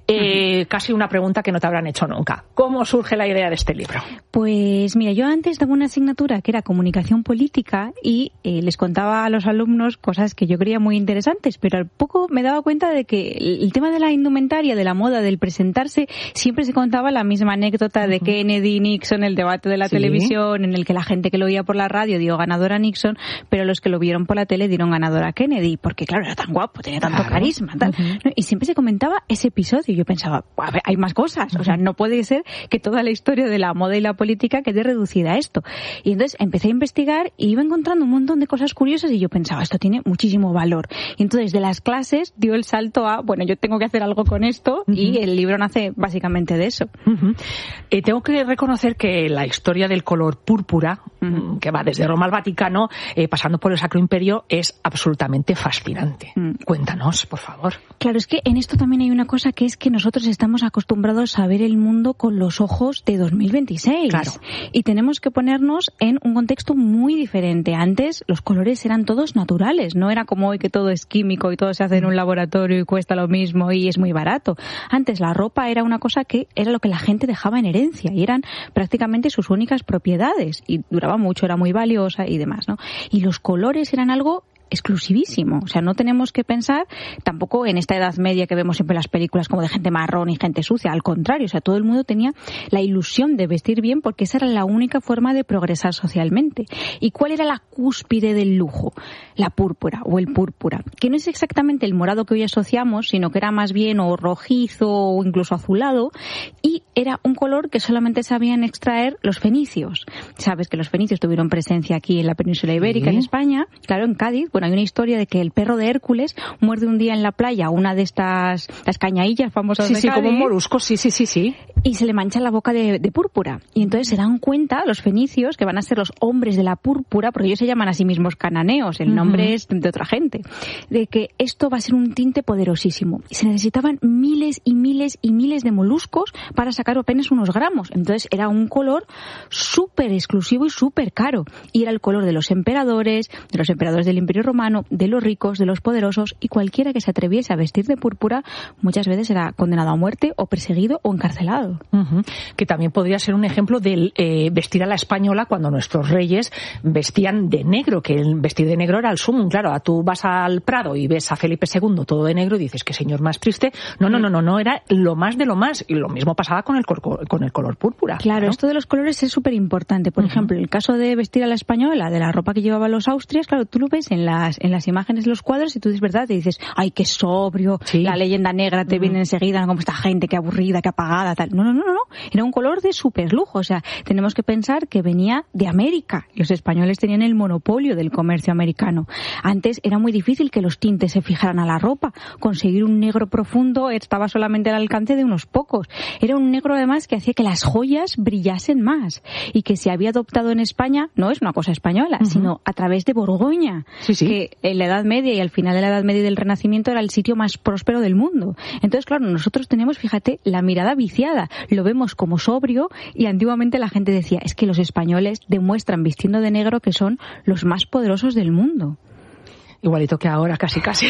eh, casi una pregunta que no te habrán hecho nunca. ¿Cómo surge la idea de este libro? Pues mira, yo antes daba una asignatura que era comunicación política y eh, les contaba a los alumnos cosas que yo creía muy interesantes, pero al poco me daba cuenta de que el tema de la indumentaria, de la moda, del presentarse, siempre se contaba la misma anécdota de uh-huh. Kennedy, Nixon, el debate de la ¿Sí? televisión, en el que la gente que lo oía por la radio dio ganadora a Nixon, pero los que lo vieron por la tele dieron ganadora a Kennedy, porque claro, era tan guapo, tenía tanto claro. carisma, tal. Uh-huh. ¿no? Y siempre se comentaba ese episodio y yo pensaba, a ver, hay más cosas, uh-huh. o sea, no puede ser que toda la historia de la moda y la política quede reducida a esto. Y entonces empecé a investigar y iba encontrando un montón de cosas curiosas y yo pensaba, esto tiene muchísimo valor. Y entonces de las clases dio el salto a, bueno, yo tengo que hacer algo con esto uh-huh. y el libro nace básicamente de eso. Uh-huh. Eh, tengo que reconocer que la historia del color púrpura, uh-huh. que va desde Roma al Vaticano, eh, pasando por el Sacro Imperio, es absolutamente fascinante. Uh-huh. Cuéntanos, por favor. Claro, es que en esto también hay una cosa que es que nosotros estamos acostumbrados a ver el mundo con los ojos de dos mil veintiséis. Claro. Y tenemos que ponernos en un contexto muy diferente. Antes los colores eran todos naturales, no era como hoy que todo es químico y todo se hace en un laboratorio y cuesta lo mismo y es muy barato. Antes la ropa era una cosa que era lo que la gente dejaba en herencia y eran prácticamente sus únicas propiedades y duraba mucho, era muy valiosa y demás, ¿no? Y los colores eran algo exclusivísimo. O sea, no tenemos que pensar tampoco en esta Edad Media que vemos siempre en las películas como de gente marrón y gente sucia. Al contrario, o sea, todo el mundo tenía la ilusión de vestir bien porque esa era la única forma de progresar socialmente. ¿Y cuál era la cúspide del lujo? La púrpura o el púrpura, que no es exactamente el morado que hoy asociamos, sino que era más bien o rojizo o incluso azulado, y era un color que solamente sabían extraer los fenicios. Sabes que los fenicios tuvieron presencia aquí en la península ibérica, ¿Sí? en España, claro, en Cádiz. Bueno, hay una historia de que el perro de Hércules muerde un día en la playa una de estas, las cañaillas famosas sí, de sí, Cádiz. Sí, como un molusco, sí, sí, sí, sí. Y se le mancha la boca de, de púrpura. Y entonces se dan cuenta los fenicios que van a ser los hombres de la púrpura, porque ellos se llaman a sí mismos cananeos, el nombre uh-huh. es de otra gente, de que esto va a ser un tinte poderosísimo. Y se necesitaban miles y miles y miles de moluscos para sacar apenas unos gramos. Entonces era un color súper exclusivo y súper caro. Y era el color de los emperadores, de los emperadores del Imperio Romano, de los ricos, de los poderosos, y cualquiera que se atreviese a vestir de púrpura muchas veces era condenado a muerte o perseguido o encarcelado. Uh-huh. Que también podría ser un ejemplo del eh, vestir a la española cuando nuestros reyes vestían de negro, que el vestir de negro era el sumum. Claro, tú vas al Prado y ves a Felipe segundo todo de negro y dices, qué señor más triste. No, no, no, no, no, era lo más de lo más. Y lo mismo pasaba con el, cor- con el color púrpura. Claro, ¿no? Esto de los colores es súper importante. Por uh-huh. ejemplo, el caso de vestir a la española, de la ropa que llevaban los austrias, claro, tú lo ves en las, en las imágenes de los cuadros y tú dices, ¿verdad? Te dices, ay, qué sobrio, sí. la leyenda negra te uh-huh. viene enseguida, como esta gente, qué aburrida, qué apagada, tal. No, no, no, no, no. Era un color de súper lujo. O sea, tenemos que pensar que venía de América. Los españoles tenían el monopolio del comercio americano. Antes era muy difícil que los tintes se fijaran a la ropa. Conseguir un negro profundo estaba solamente al alcance de unos pocos. Era un negro además que hacía que las joyas brillasen más y que se había adoptado en España, no es una cosa española, uh-huh. sino a través de Borgoña, sí, sí. que en la Edad Media y al final de la Edad Media y del Renacimiento era el sitio más próspero del mundo. Entonces, claro, nosotros tenemos, fíjate, la mirada viciada. Lo vemos como sobrio y antiguamente la gente decía, es que los españoles demuestran vistiendo de negro que son los más poderosos del mundo. Igualito que ahora, casi casi.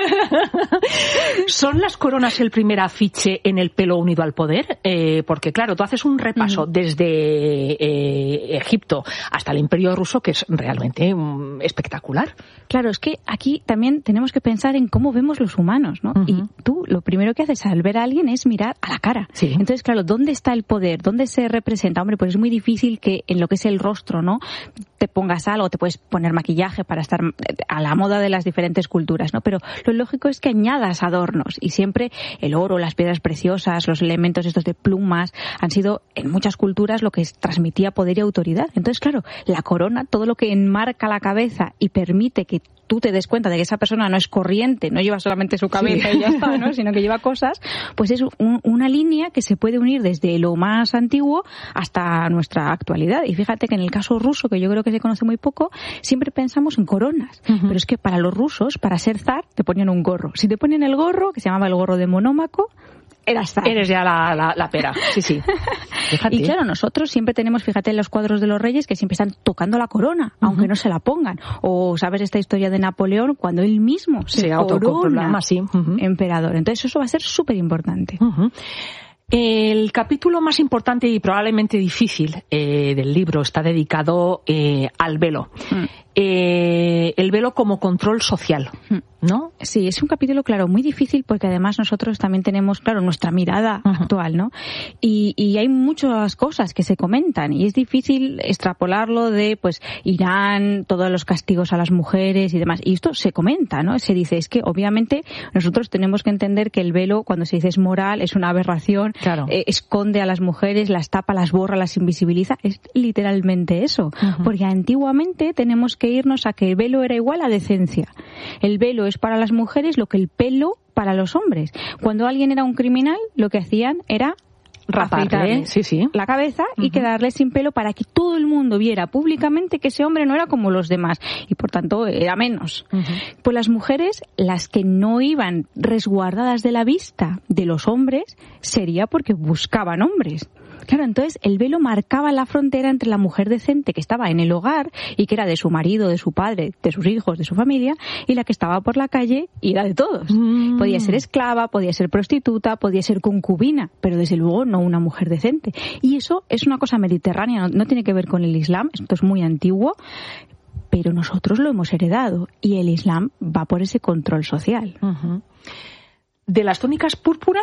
¿Son las coronas el primer afiche en el pelo unido al poder? Eh, porque claro, tú haces un repaso uh-huh. desde eh, Egipto hasta el Imperio Ruso que es realmente um, espectacular. Claro, es que aquí también tenemos que pensar en cómo vemos los humanos, ¿no? Uh-huh. Y tú lo primero que haces al ver a alguien es mirar a la cara. Sí. Entonces, claro, ¿dónde está el poder? ¿Dónde se representa? Hombre, pues es muy difícil que en lo que es el rostro, ¿no? Te pongas algo, te puedes poner maquillaje para estar a la moda de las diferentes culturas, ¿no? Pero lo lógico es que añadas adornos y siempre el oro, las piedras preciosas, los elementos estos de plumas han sido en muchas culturas lo que transmitía poder y autoridad. Entonces, claro, la corona, todo lo que enmarca la cabeza y permite que tú te des cuenta de que esa persona no es corriente, no lleva solamente su cabeza sí. y ya está, ¿no? Sino que lleva cosas, pues es un, una línea que se puede unir desde lo más antiguo hasta nuestra actualidad. Y fíjate que en el caso ruso, que yo creo que se conoce muy poco, siempre pensamos en coronas. Uh-huh. Pero es que para los rusos, para ser zar, te ponían un gorro. Si te ponían el gorro, que se llamaba el gorro de monómaco, eras zar. Eres ya la, la, la pera, sí, sí. Y claro, nosotros siempre tenemos, fíjate en los cuadros de los reyes, que siempre están tocando la corona, uh-huh. aunque no se la pongan. O sabes esta historia de Napoleón, cuando él mismo se sí, corona sí. uh-huh. emperador. Entonces eso va a ser súper importante. Uh-huh. El capítulo más importante y probablemente difícil eh, del libro está dedicado eh, al velo. Mm. Eh, el velo como control social, ¿no? Sí, es un capítulo, claro, muy difícil porque además nosotros también tenemos, claro, nuestra mirada uh-huh. actual, ¿no? Y, y hay muchas cosas que se comentan y es difícil extrapolarlo de, pues, Irán, todos los castigos a las mujeres y demás. Y esto se comenta, ¿no? Se dice, es que obviamente nosotros tenemos que entender que el velo, cuando se dice es moral, es una aberración, claro. eh, esconde a las mujeres, las tapa, las borra, las invisibiliza. Es literalmente eso. Uh-huh. Porque antiguamente tenemos que irnos a que el velo era igual a decencia. El velo es para las mujeres lo que el pelo para los hombres. Cuando alguien era un criminal, lo que hacían era raparle sí, sí. la cabeza y uh-huh. quedarle sin pelo para que todo el mundo viera públicamente que ese hombre no era como los demás y por tanto era menos. Uh-huh. Pues las mujeres, las que no iban resguardadas de la vista de los hombres, sería porque buscaban hombres. Claro, entonces el velo marcaba la frontera entre la mujer decente que estaba en el hogar y que era de su marido, de su padre, de sus hijos, de su familia, y la que estaba por la calle y era de todos. Mm. Podía ser esclava, podía ser prostituta, podía ser concubina, pero desde luego no una mujer decente. Y eso es una cosa mediterránea, no, no tiene que ver con el Islam, esto es muy antiguo, pero nosotros lo hemos heredado y el Islam va por ese control social. Uh-huh. De las túnicas púrpura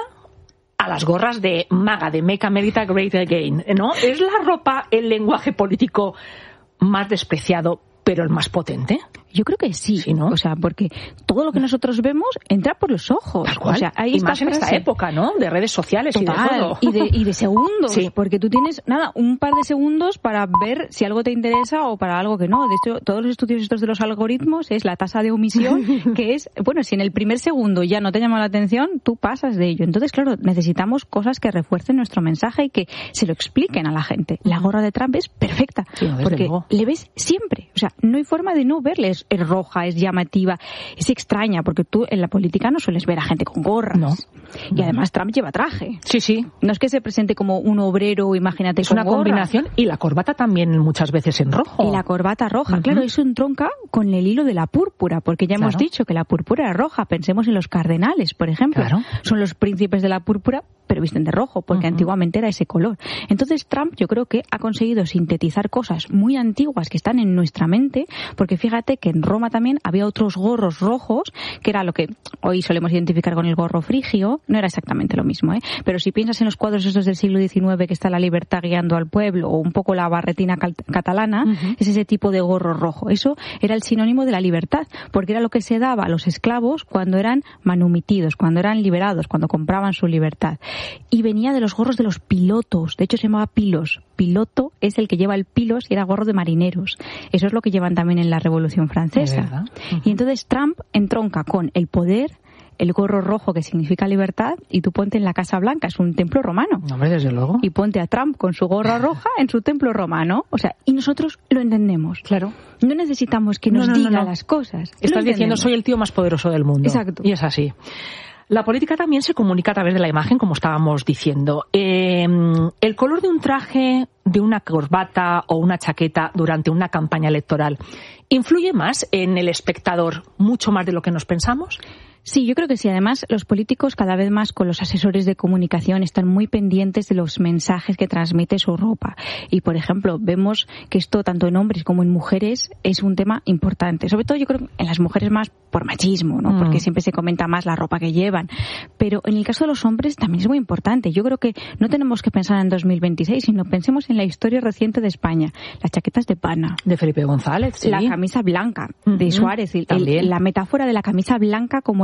a las gorras de MAGA, de Make America Great Again, ¿no? ¿Es la ropa el lenguaje político más despreciado, pero el más potente? Yo creo que sí, sí, ¿no? O sea, porque todo lo que nosotros vemos entra por los ojos. Tal cual. O sea, hay y más en esta época, ¿no? De redes sociales. Total, y de todo. Y de, y de segundos. Sí. Porque tú tienes, nada, un par de segundos para ver si algo te interesa o para algo que no. De hecho, todos los estudios estos de los algoritmos es la tasa de omisión, que es, bueno, si en el primer segundo ya no te llama la atención, tú pasas de ello. Entonces, claro, necesitamos cosas que refuercen nuestro mensaje y que se lo expliquen a la gente. La gorra de Trump es perfecta. Sí, no, porque luego. Le ves siempre. O sea, no hay forma de no verle. Es, es roja, es llamativa, es extraña, porque tú en la política no sueles ver a gente con gorras. No. Y además Trump lleva traje. Sí, sí. No es que se presente como un obrero, imagínate, es con una gorra. Combinación. Y la corbata también muchas veces en rojo. Y la corbata roja, uh-huh. claro, eso entronca con el hilo de la púrpura, porque ya claro. hemos dicho que la púrpura era roja. Pensemos en los cardenales, por ejemplo. Claro. Son los príncipes de la púrpura, pero visten de rojo, porque uh-huh. antiguamente era ese color. Entonces Trump, yo creo que ha conseguido sintetizar cosas muy antiguas que están en nuestra mente, porque fíjate que en Roma también había otros gorros rojos, que era lo que hoy solemos identificar con el gorro frigio. No era exactamente lo mismo, ¿eh? Pero si piensas en los cuadros estos del siglo diecinueve, que está la libertad guiando al pueblo, o un poco la barretina cal- catalana, uh-huh. es ese tipo de gorro rojo. Eso era el sinónimo de la libertad, porque era lo que se daba a los esclavos cuando eran manumitidos, cuando eran liberados, cuando compraban su libertad. Y venía de los gorros de los pilotos, de hecho se llamaba pilos. Piloto es el que lleva el pilos y era gorro de marineros. Eso es lo que llevan también en la Revolución Francesa. Uh-huh. Y entonces Trump entronca con el poder, el gorro rojo que significa libertad, y tú ponte en la Casa Blanca, es un templo romano. Hombre, desde luego. Y ponte a Trump con su gorra roja en su templo romano. O sea, y nosotros lo entendemos. Claro. No necesitamos que nos no, no, diga no, no. las cosas. Estás diciendo, soy el tío más poderoso del mundo. Exacto. Y es así. La política también se comunica a través de la imagen, como estábamos diciendo. Eh, el color de un traje, de una corbata o una chaqueta durante una campaña electoral, ¿influye más en el espectador, mucho más de lo que nos pensamos? Sí, yo creo que sí. Además, los políticos cada vez más con los asesores de comunicación están muy pendientes de los mensajes que transmite su ropa. Y, por ejemplo, vemos que esto, tanto en hombres como en mujeres, es un tema importante. Sobre todo, yo creo, en las mujeres más por machismo, ¿no? Mm. Porque siempre se comenta más la ropa que llevan. Pero en el caso de los hombres también es muy importante. Yo creo que no tenemos que pensar en dos mil veintiséis, sino pensemos en la historia reciente de España. Las chaquetas de pana. De Felipe González, sí. La camisa blanca de mm-hmm. Suárez. El, el, la metáfora de la camisa blanca como el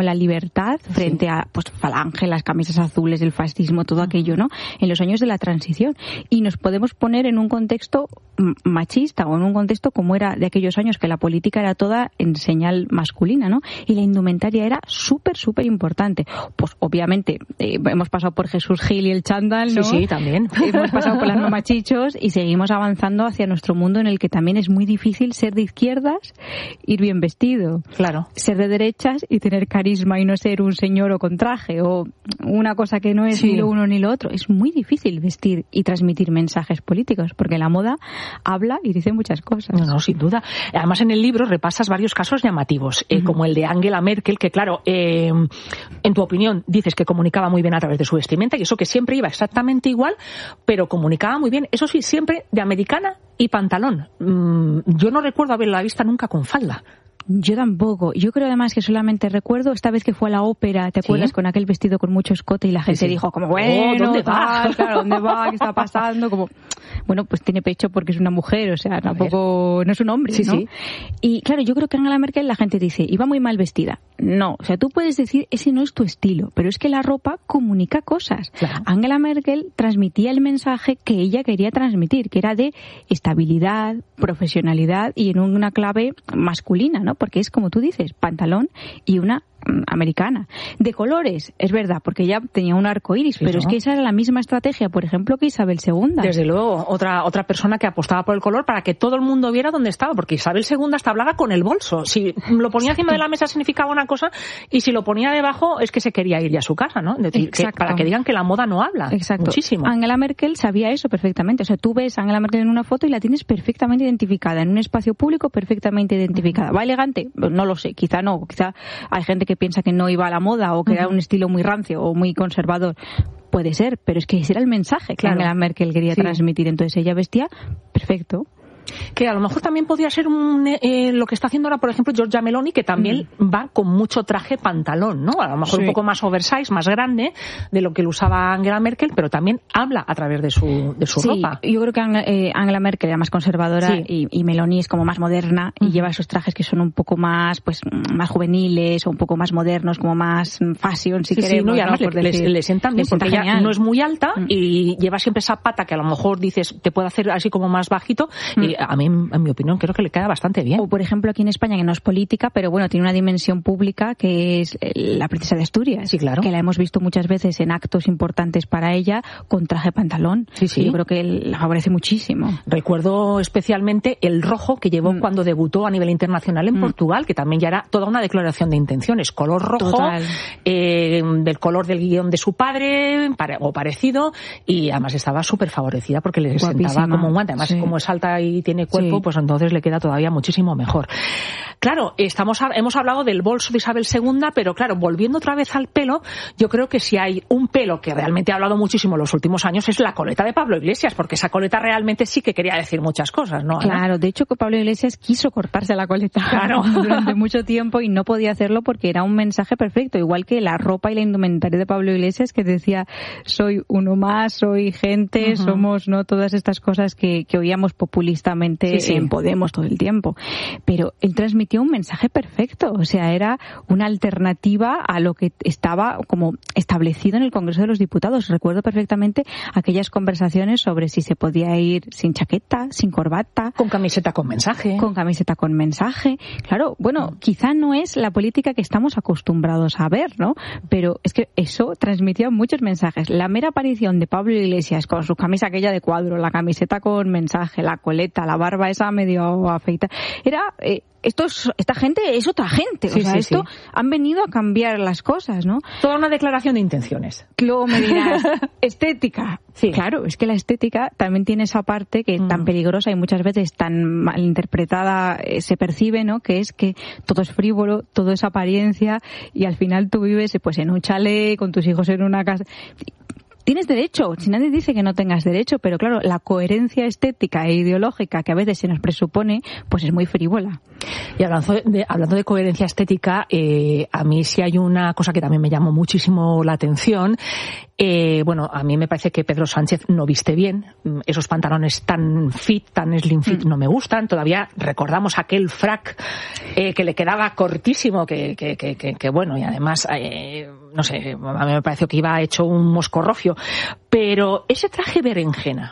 la libertad frente sí. a pues Falange, las camisas azules, el fascismo, todo aquello, ¿no? En los años de la transición. Y nos podemos poner en un contexto machista o en un contexto como era de aquellos años, que la política era toda en señal masculina, ¿no? Y la indumentaria era súper, súper importante. Pues obviamente eh, hemos pasado por Jesús Gil y el chándal, ¿no? Sí, sí, también. Hemos pasado por las mamachichos y seguimos avanzando hacia nuestro mundo, en el que también es muy difícil ser de izquierdas, ir bien vestido. Claro. Ser de derechas y tener carisma y no ser un señor o con traje o una cosa que no es sí. ni lo uno ni lo otro. Es muy difícil vestir y transmitir mensajes políticos, porque la moda habla y dice muchas cosas. No, no, sin duda. Además, en el libro repasas varios casos llamativos, eh, uh-huh. como el de Angela Merkel, que claro, eh, en tu opinión, dices que comunicaba muy bien a través de su vestimenta, y eso que siempre iba exactamente igual, pero comunicaba muy bien, eso sí, siempre de americana y pantalón. Mm, yo no recuerdo haberla vista nunca con falda. Yo tampoco. Yo creo además que solamente recuerdo esta vez que fue a la ópera, ¿te acuerdas? ¿Sí? Con aquel vestido con mucho escote y la gente sí, sí. dijo como, bueno, oh, ¿dónde va? Tal, claro, ¿dónde va? ¿Qué está pasando? Como, bueno, pues tiene pecho porque es una mujer, o sea, tampoco, no es un hombre, sí, ¿no? Sí. Y claro, yo creo que Angela Merkel, la gente dice, iba muy mal vestida. No, o sea, tú puedes decir, ese no es tu estilo, pero es que la ropa comunica cosas. Claro. Angela Merkel transmitía el mensaje que ella quería transmitir, que era de estabilidad, profesionalidad y en una clave masculina, ¿no? Porque es como tú dices, pantalón y una americana. De colores, es verdad, porque ella tenía un arco iris, sí, pero ¿no? es que esa era la misma estrategia, por ejemplo, que Isabel segunda. Desde luego, otra otra persona que apostaba por el color para que todo el mundo viera dónde estaba, porque Isabel segunda hasta hablaba con el bolso. Si lo ponía encima de la mesa significaba una cosa, y si lo ponía debajo es que se quería ir ya a su casa, ¿no? Es decir, que, para que digan que la moda no habla. Exacto. Muchísimo. Angela Merkel sabía eso perfectamente. O sea, tú ves a Angela Merkel en una foto y la tienes perfectamente identificada, en un espacio público perfectamente identificada. ¿Va elegante? No lo sé, quizá no. Quizá hay gente que piensa que no iba a la moda o que uh-huh. era un estilo muy rancio o muy conservador. Puede ser, pero es que ese era el mensaje que claro. Angela Merkel quería sí. transmitir. Entonces ella vestía perfecto. Que a lo mejor también podría ser un, eh, lo que está haciendo ahora, por ejemplo, Giorgia Meloni, que también mm. va con mucho traje pantalón, ¿no? A lo mejor sí. un poco más oversize, más grande de lo que lo usaba Angela Merkel, pero también habla a través de su, de su sí, ropa. Yo creo que eh, Angela Merkel era más conservadora sí. y, y Meloni es como más moderna y mm. lleva esos trajes que son un poco más, pues, más juveniles o un poco más modernos, como más fashion, si sí, queremos. Sí, no, y además ¿no? le, le, le sientan bien, porque ella genial. no es muy alta mm. y lleva siempre esa pata que a lo mejor dices, te puede hacer así como más bajito mm. y a mí, en mi opinión, creo que le queda bastante bien. O, por ejemplo, aquí en España, que no es política, pero bueno, tiene una dimensión pública, que es la princesa de Asturias. Sí, claro. Que la hemos visto muchas veces en actos importantes para ella, con traje pantalón. Sí, sí. Y yo creo que la favorece muchísimo. Recuerdo especialmente el rojo que llevó mm. cuando debutó a nivel internacional en mm. Portugal, que también ya era toda una declaración de intenciones. Color rojo, eh, del color del guión de su padre, pare, o parecido, y además estaba súper favorecida porque le Guapísima. Sentaba como un guante. Además, sí. como es alta y tiene cuerpo, sí. pues entonces le queda todavía muchísimo mejor. Claro, estamos hemos hablado del bolso de Isabel segunda, pero claro, volviendo otra vez al pelo, yo creo que si hay un pelo que realmente ha hablado muchísimo en los últimos años es la coleta de Pablo Iglesias, porque esa coleta realmente sí que quería decir muchas cosas, ¿no, Ana? Claro, de hecho que Pablo Iglesias quiso cortarse la coleta claro. durante mucho tiempo y no podía hacerlo porque era un mensaje perfecto, igual que la ropa y la indumentaria de Pablo Iglesias, que decía, soy uno más, soy gente, uh-huh. somos, ¿no? Todas estas cosas que, que oíamos populistamente sí, sí. en Podemos todo el tiempo. Pero él transmitió un mensaje perfecto, o sea, era una alternativa a lo que estaba como establecido en el Congreso de los Diputados. Recuerdo perfectamente aquellas conversaciones sobre si se podía ir sin chaqueta, sin corbata. Con camiseta con mensaje. Con camiseta con mensaje. Claro, bueno, quizá no es la política que estamos acostumbrados a ver, ¿no? Pero es que eso transmitía muchos mensajes. La mera aparición de Pablo Iglesias con su camisa aquella de cuadro, la camiseta con mensaje, la coleta, la barba esa medio afeitada, era... Eh, Esto es, esta gente es otra gente, sí, o sea, sí, esto sí. han venido a cambiar las cosas, ¿no? Toda una declaración de intenciones. Luego me dirás, estética. Sí. Claro, es que la estética también tiene esa parte que es mm. tan peligrosa y muchas veces tan mal interpretada eh, se percibe, ¿no? Que es que todo es frívolo, todo es apariencia y al final tú vives pues en un chalet con tus hijos en una casa. Tienes derecho, si nadie dice que no tengas derecho, pero claro, la coherencia estética e ideológica que a veces se nos presupone, pues es muy frívola. Y hablando de, hablando de coherencia estética, eh, a mí sí hay una cosa que también me llamó muchísimo la atención. Eh, bueno, a mí me parece que Pedro Sánchez no viste bien. Esos pantalones tan fit, tan slim fit, mm. no me gustan. Todavía recordamos aquel frac eh, que le quedaba cortísimo, que, que, que, que, que bueno, y además, eh, no sé, a mí me pareció que iba hecho un moscorrofio. Pero ese traje berenjena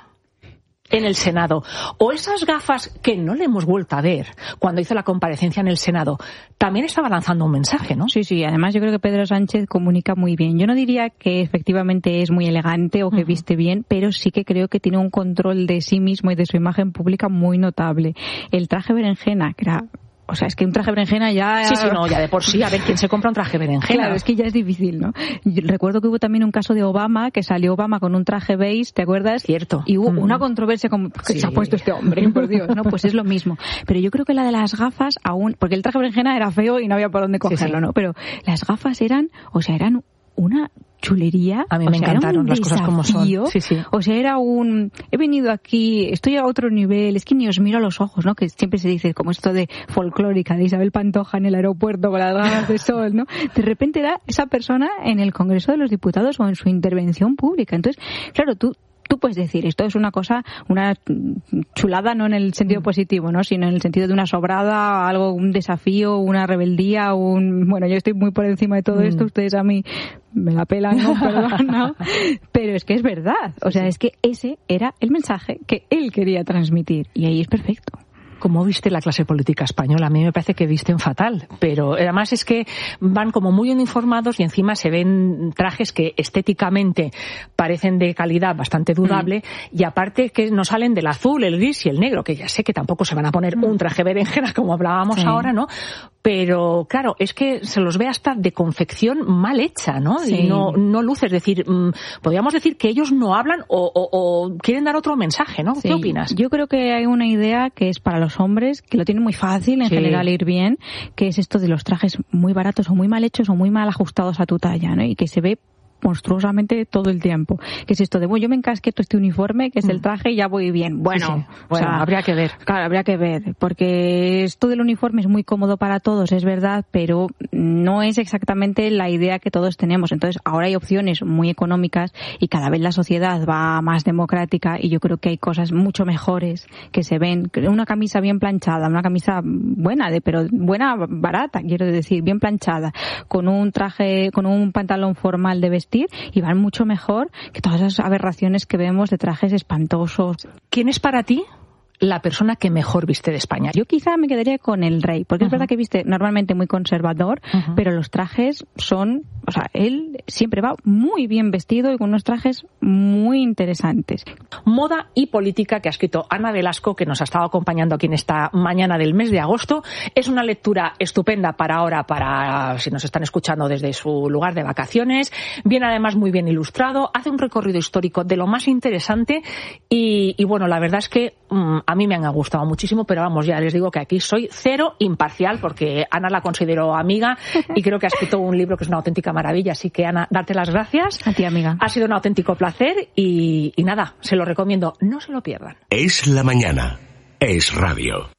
en el Senado, o esas gafas que no le hemos vuelto a ver cuando hizo la comparecencia en el Senado, también estaba lanzando un mensaje, ¿no? Sí, sí, además yo creo que Pedro Sánchez comunica muy bien. Yo no diría que efectivamente es muy elegante o que uh-huh. viste bien, pero sí que creo que tiene un control de sí mismo y de su imagen pública muy notable. El traje berenjena, que era... O sea, es que un traje berenjena ya... Sí, sí, no, ya de por sí, a ver quién se compra un traje berenjena. Claro, es que ya es difícil, ¿no? Yo recuerdo que hubo también un caso de Obama, que salió Obama con un traje beige, ¿te acuerdas? Cierto. Y hubo mm. una controversia como, ¿qué sí. se ha puesto este hombre? Por Dios, ¿no? Pues es lo mismo. Pero yo creo que la de las gafas aún... Porque el traje berenjena era feo y no había por dónde cogerlo, sí, sí. ¿no? Pero las gafas eran... O sea, eran una... chulería. A mí o me sea, encantaron las cosas como son. Sí, sí. O sea, era un... He venido aquí, estoy a otro nivel, es que ni os miro a los ojos, ¿no? Que siempre se dice como esto de folclórica, de Isabel Pantoja en el aeropuerto con las gafas de sol, ¿no? De repente era esa persona en el Congreso de los Diputados o en su intervención pública. Entonces, claro, tú Tú puedes decir, esto es una cosa, una chulada, no en el sentido positivo, ¿no? Sino en el sentido de una sobrada, algo, un desafío, una rebeldía, un... Bueno, yo estoy muy por encima de todo esto, ustedes a mí me la pelan, ¿no? Perdón, ¿no? Pero es que es verdad. O sea, es que ese era el mensaje que él quería transmitir. Y ahí es perfecto. ¿Cómo viste la clase política española? A mí me parece que visten fatal, pero además es que van como muy uniformados y encima se ven trajes que estéticamente parecen de calidad bastante dudable mm. y aparte que no salen del azul, el gris y el negro, que ya sé que tampoco se van a poner mm. un traje berenjena como hablábamos sí. ahora, ¿no? Pero claro, es que se los ve hasta de confección mal hecha, ¿no? Sí. Y no, no luce, es decir, mmm, podríamos decir que ellos no hablan o, o, o quieren dar otro mensaje, ¿no? Sí. ¿Qué opinas? Yo creo que hay una idea que es para los hombres, que lo tienen muy fácil en sí. general ir bien, que es esto de los trajes muy baratos o muy mal hechos o muy mal ajustados a tu talla, ¿no? Y que se ve monstruosamente todo el tiempo. Que es esto de, bueno, yo me encasqueto este uniforme, que es el traje, y ya voy bien. Bueno, sí, sí. bueno, o sea, habría que ver. Claro, habría que ver, porque esto del uniforme es muy cómodo para todos, es verdad, pero no es exactamente la idea que todos tenemos. Entonces, ahora hay opciones muy económicas y cada vez la sociedad va más democrática y yo creo que hay cosas mucho mejores que se ven. Una camisa bien planchada, una camisa buena, de pero buena, barata, quiero decir, bien planchada, con un traje, con un pantalón formal de vestir, y van mucho mejor que todas esas aberraciones que vemos de trajes espantosos. ¿Quién es para ti la persona que mejor viste de España? Yo quizá me quedaría con el rey, porque uh-huh. es verdad que viste normalmente muy conservador, uh-huh. pero los trajes son, o sea, él siempre va muy bien vestido y con unos trajes muy interesantes. Moda y política, que ha escrito Ana Velasco, que nos ha estado acompañando aquí en esta mañana del mes de agosto. Es una lectura estupenda para ahora, para si nos están escuchando desde su lugar de vacaciones. Viene además muy bien ilustrado, hace un recorrido histórico de lo más interesante y, y bueno, la verdad es que mmm, a mí me han gustado muchísimo, pero vamos, ya les digo que aquí soy cero imparcial porque Ana la considero amiga y creo que ha escrito un libro que es una auténtica maravilla. Así que, Ana, darte las gracias. A ti, amiga. Ha sido un auténtico placer y, y nada, se lo recomiendo. No se lo pierdan. Es la mañana. Es radio.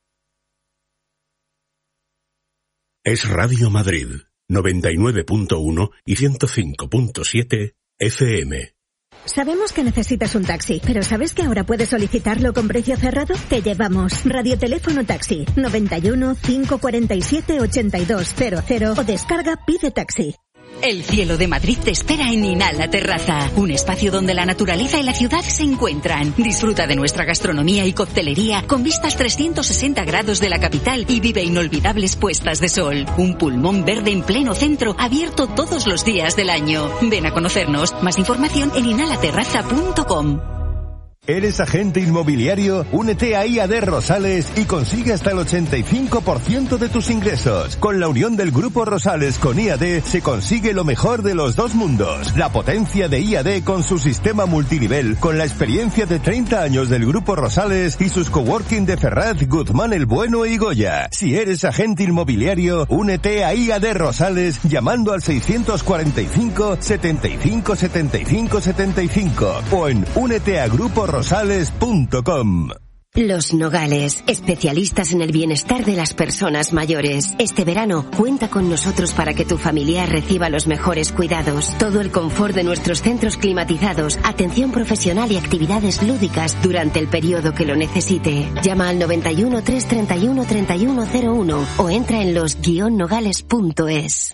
Es Radio Madrid, noventa y nueve punto uno y ciento cinco punto siete F M. Sabemos que necesitas un taxi, pero ¿sabes que ahora puedes solicitarlo con precio cerrado? Te llevamos. Radioteléfono Taxi, noventa y uno, cinco cuarenta y siete, ochenta y dos cero cero o descarga Pide Taxi. El cielo de Madrid te espera en Inhala Terraza, un espacio donde la naturaleza y la ciudad se encuentran. Disfruta de nuestra gastronomía y coctelería con vistas trescientos sesenta grados de la capital y vive inolvidables puestas de sol. Un pulmón verde en pleno centro, abierto todos los días del año. Ven a conocernos. Más información en inhala terraza punto com. ¿Eres agente inmobiliario? Únete a I A D Rosales y consigue hasta el ochenta y cinco por ciento de tus ingresos. Con la unión del Grupo Rosales con I A D se consigue lo mejor de los dos mundos. La potencia de I A D con su sistema multinivel, con la experiencia de treinta años del Grupo Rosales y sus coworking de Ferraz, Guzmán el Bueno y Goya. Si eres agente inmobiliario, únete a I A D Rosales llamando al seiscientos cuarenta y cinco, setenta y cinco, setenta y cinco, setenta y cinco o en únete a grupo rosales punto com. Los Nogales, especialistas en el bienestar de las personas mayores. Este verano, cuenta con nosotros para que tu familiar reciba los mejores cuidados. Todo el confort de nuestros centros climatizados, atención profesional y actividades lúdicas durante el periodo que lo necesite. Llama al noventa y uno, trescientos treinta y uno, treinta y uno cero uno o entra en los guion nogales punto es.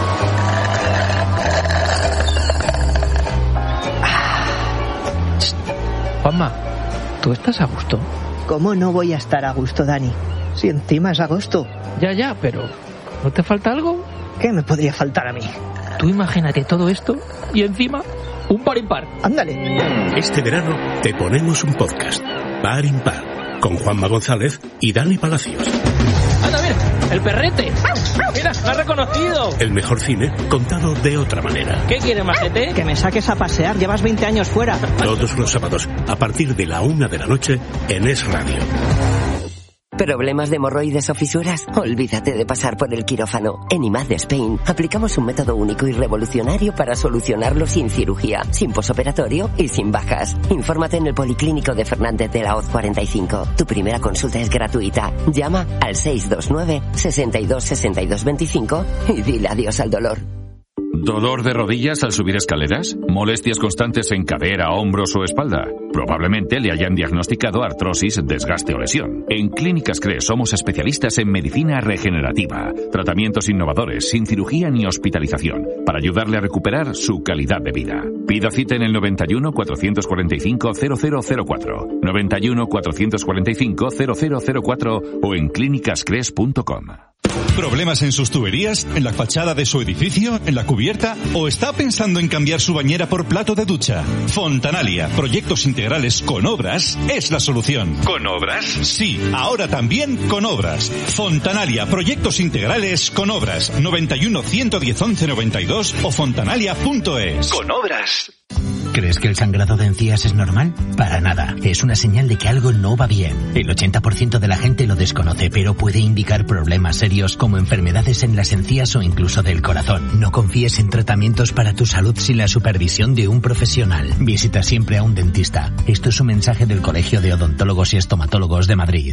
Juanma, ¿tú estás a gusto? ¿Cómo no voy a estar a gusto, Dani? Si encima es agosto. Ya, ya, pero ¿no te falta algo? ¿Qué me podría faltar a mí? Tú imagínate todo esto y encima un par impar. Ándale. Este verano te ponemos un podcast, Par Impar, con Juanma González y Dani Palacios. ¡Anda, mira! ¡El perrete! ¡Mira, lo has reconocido! El mejor cine contado de otra manera. ¿Qué quieres, majete? Que me saques a pasear, llevas veinte años fuera. Todos los sábados, a partir de la una de la noche, en Es Radio. ¿Problemas de hemorroides o fisuras? Olvídate de pasar por el quirófano. En I M A D Spain aplicamos un método único y revolucionario para solucionarlo sin cirugía, sin posoperatorio y sin bajas. Infórmate en el Policlínico de Fernández de la Hoz cuarenta y cinco. Tu primera consulta es gratuita. Llama al seis dos nueve, sesenta y dos, sesenta y dos veinticinco y dile adiós al dolor. ¿Dolor de rodillas al subir escaleras? ¿Molestias constantes en cadera, hombros o espalda? Probablemente le hayan diagnosticado artrosis, desgaste o lesión. En Clínicas Cres somos especialistas en medicina regenerativa, tratamientos innovadores, sin cirugía ni hospitalización, para ayudarle a recuperar su calidad de vida. Pida cita en el noventa y uno, cuatrocientos cuarenta y cinco, cero cero cero cuatro, noventa y uno, cuatrocientos cuarenta y cinco, cero cero cero cuatro o en clínicas cres punto com. ¿Problemas en sus tuberías? ¿En la fachada de su edificio? ¿En la cubierta? ¿O está pensando en cambiar su bañera por plato de ducha? Fontanalia, proyectos integrales con obras, es la solución. ¿Con obras? Sí, ahora también con obras. Fontanalia, proyectos integrales con obras. noventa y uno, ciento diez, once noventa y dos o fontanalia punto es. ¿Con obras? ¿Crees que el sangrado de encías es normal? Para nada. Es una señal de que algo no va bien. El ochenta por ciento de la gente lo desconoce, pero puede indicar problemas serios como enfermedades en las encías o incluso del corazón. No confíes en tratamientos para tu salud sin la supervisión de un profesional. Visita siempre a un dentista. Esto es un mensaje del Colegio de Odontólogos y Estomatólogos de Madrid.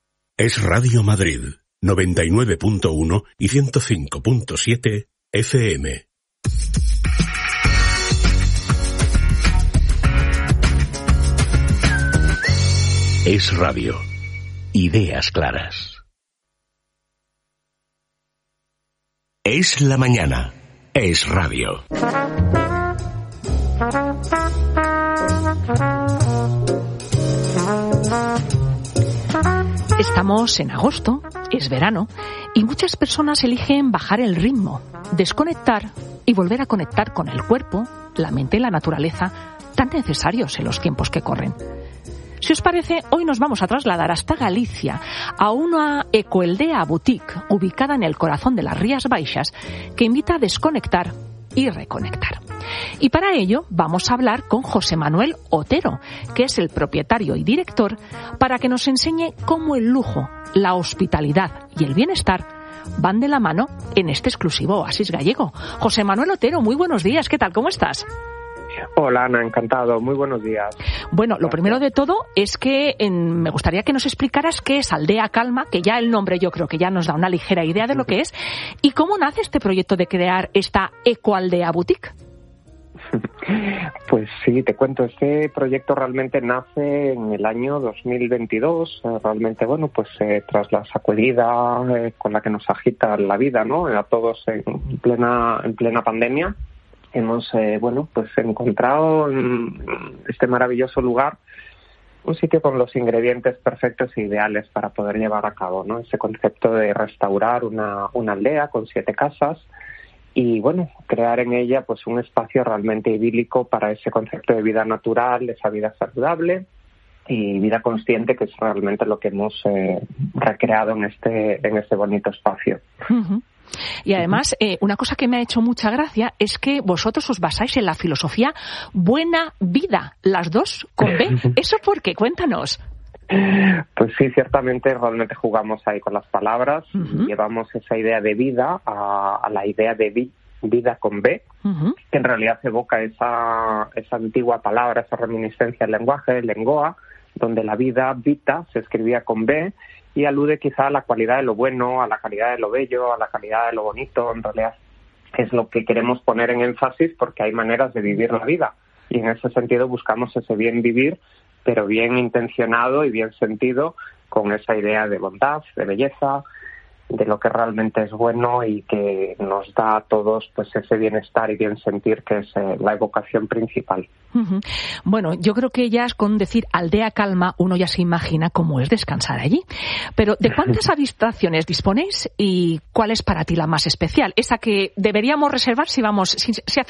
Es Radio Madrid, noventa y nueve punto uno y ciento cinco punto siete F M. Es Radio. Ideas claras. Es la mañana. Es Radio. Estamos en agosto, es verano, y muchas personas eligen bajar el ritmo, desconectar y volver a conectar con el cuerpo, la mente y la naturaleza, tan necesarios en los tiempos que corren. Si os parece, hoy nos vamos a trasladar hasta Galicia, a una ecoaldea boutique ubicada en el corazón de las Rías Baixas, que invita a desconectar y reconectar. Y para ello vamos a hablar con José Manuel Otero, que es el propietario y director, para que nos enseñe cómo el lujo, la hospitalidad y el bienestar van de la mano en este exclusivo oasis gallego. José Manuel Otero, muy buenos días, ¿qué tal? ¿Cómo estás? Hola, Ana, encantado. Muy buenos días. Bueno, lo primero de todo es que en, me gustaría que nos explicaras qué es Aldea Calma, que ya el nombre yo creo que ya nos da una ligera idea de lo que es, y cómo nace este proyecto de crear esta ecoaldea boutique. Pues sí, te cuento, este proyecto realmente nace en el año dos mil veintidós, realmente, bueno, pues eh, tras la sacudida eh, con la que nos agita la vida, ¿no?, a todos en plena, en plena pandemia. Hemos, eh, bueno, pues encontrado en este maravilloso lugar un sitio con los ingredientes perfectos e ideales para poder llevar a cabo, ¿no?, ese concepto de restaurar una, una aldea con siete casas y, bueno, crear en ella pues un espacio realmente idílico para ese concepto de vida natural, esa vida saludable y vida consciente, que es realmente lo que hemos eh, recreado en este, en este bonito espacio. Uh-huh. Y además, eh, una cosa que me ha hecho mucha gracia es que vosotros os basáis en la filosofía buena vida, las dos con B. ¿Eso por qué? Cuéntanos. Pues sí, ciertamente realmente jugamos ahí con las palabras. Uh-huh. Llevamos esa idea de vida a, a la idea de vi, vida con B, uh-huh. que en realidad evoca esa, esa antigua palabra, esa reminiscencia del lenguaje, lengoa, donde la vida, vita, se escribía con B, y alude quizá a la cualidad de lo bueno, a la calidad de lo bello, a la calidad de lo bonito. En realidad es lo que queremos poner en énfasis, porque hay maneras de vivir la vida, y en ese sentido buscamos ese bien vivir, pero bien intencionado y bien sentido, con esa idea de bondad, de belleza, de lo que realmente es bueno y que nos da a todos pues ese bienestar y bien sentir, que es eh, la evocación principal. Uh-huh. Bueno, yo creo que ya con decir aldea calma uno ya se imagina cómo es descansar allí. Pero ¿de cuántas habitaciones disponéis y cuál es para ti la más especial? Esa que deberíamos reservar si vamos, si, si hacemos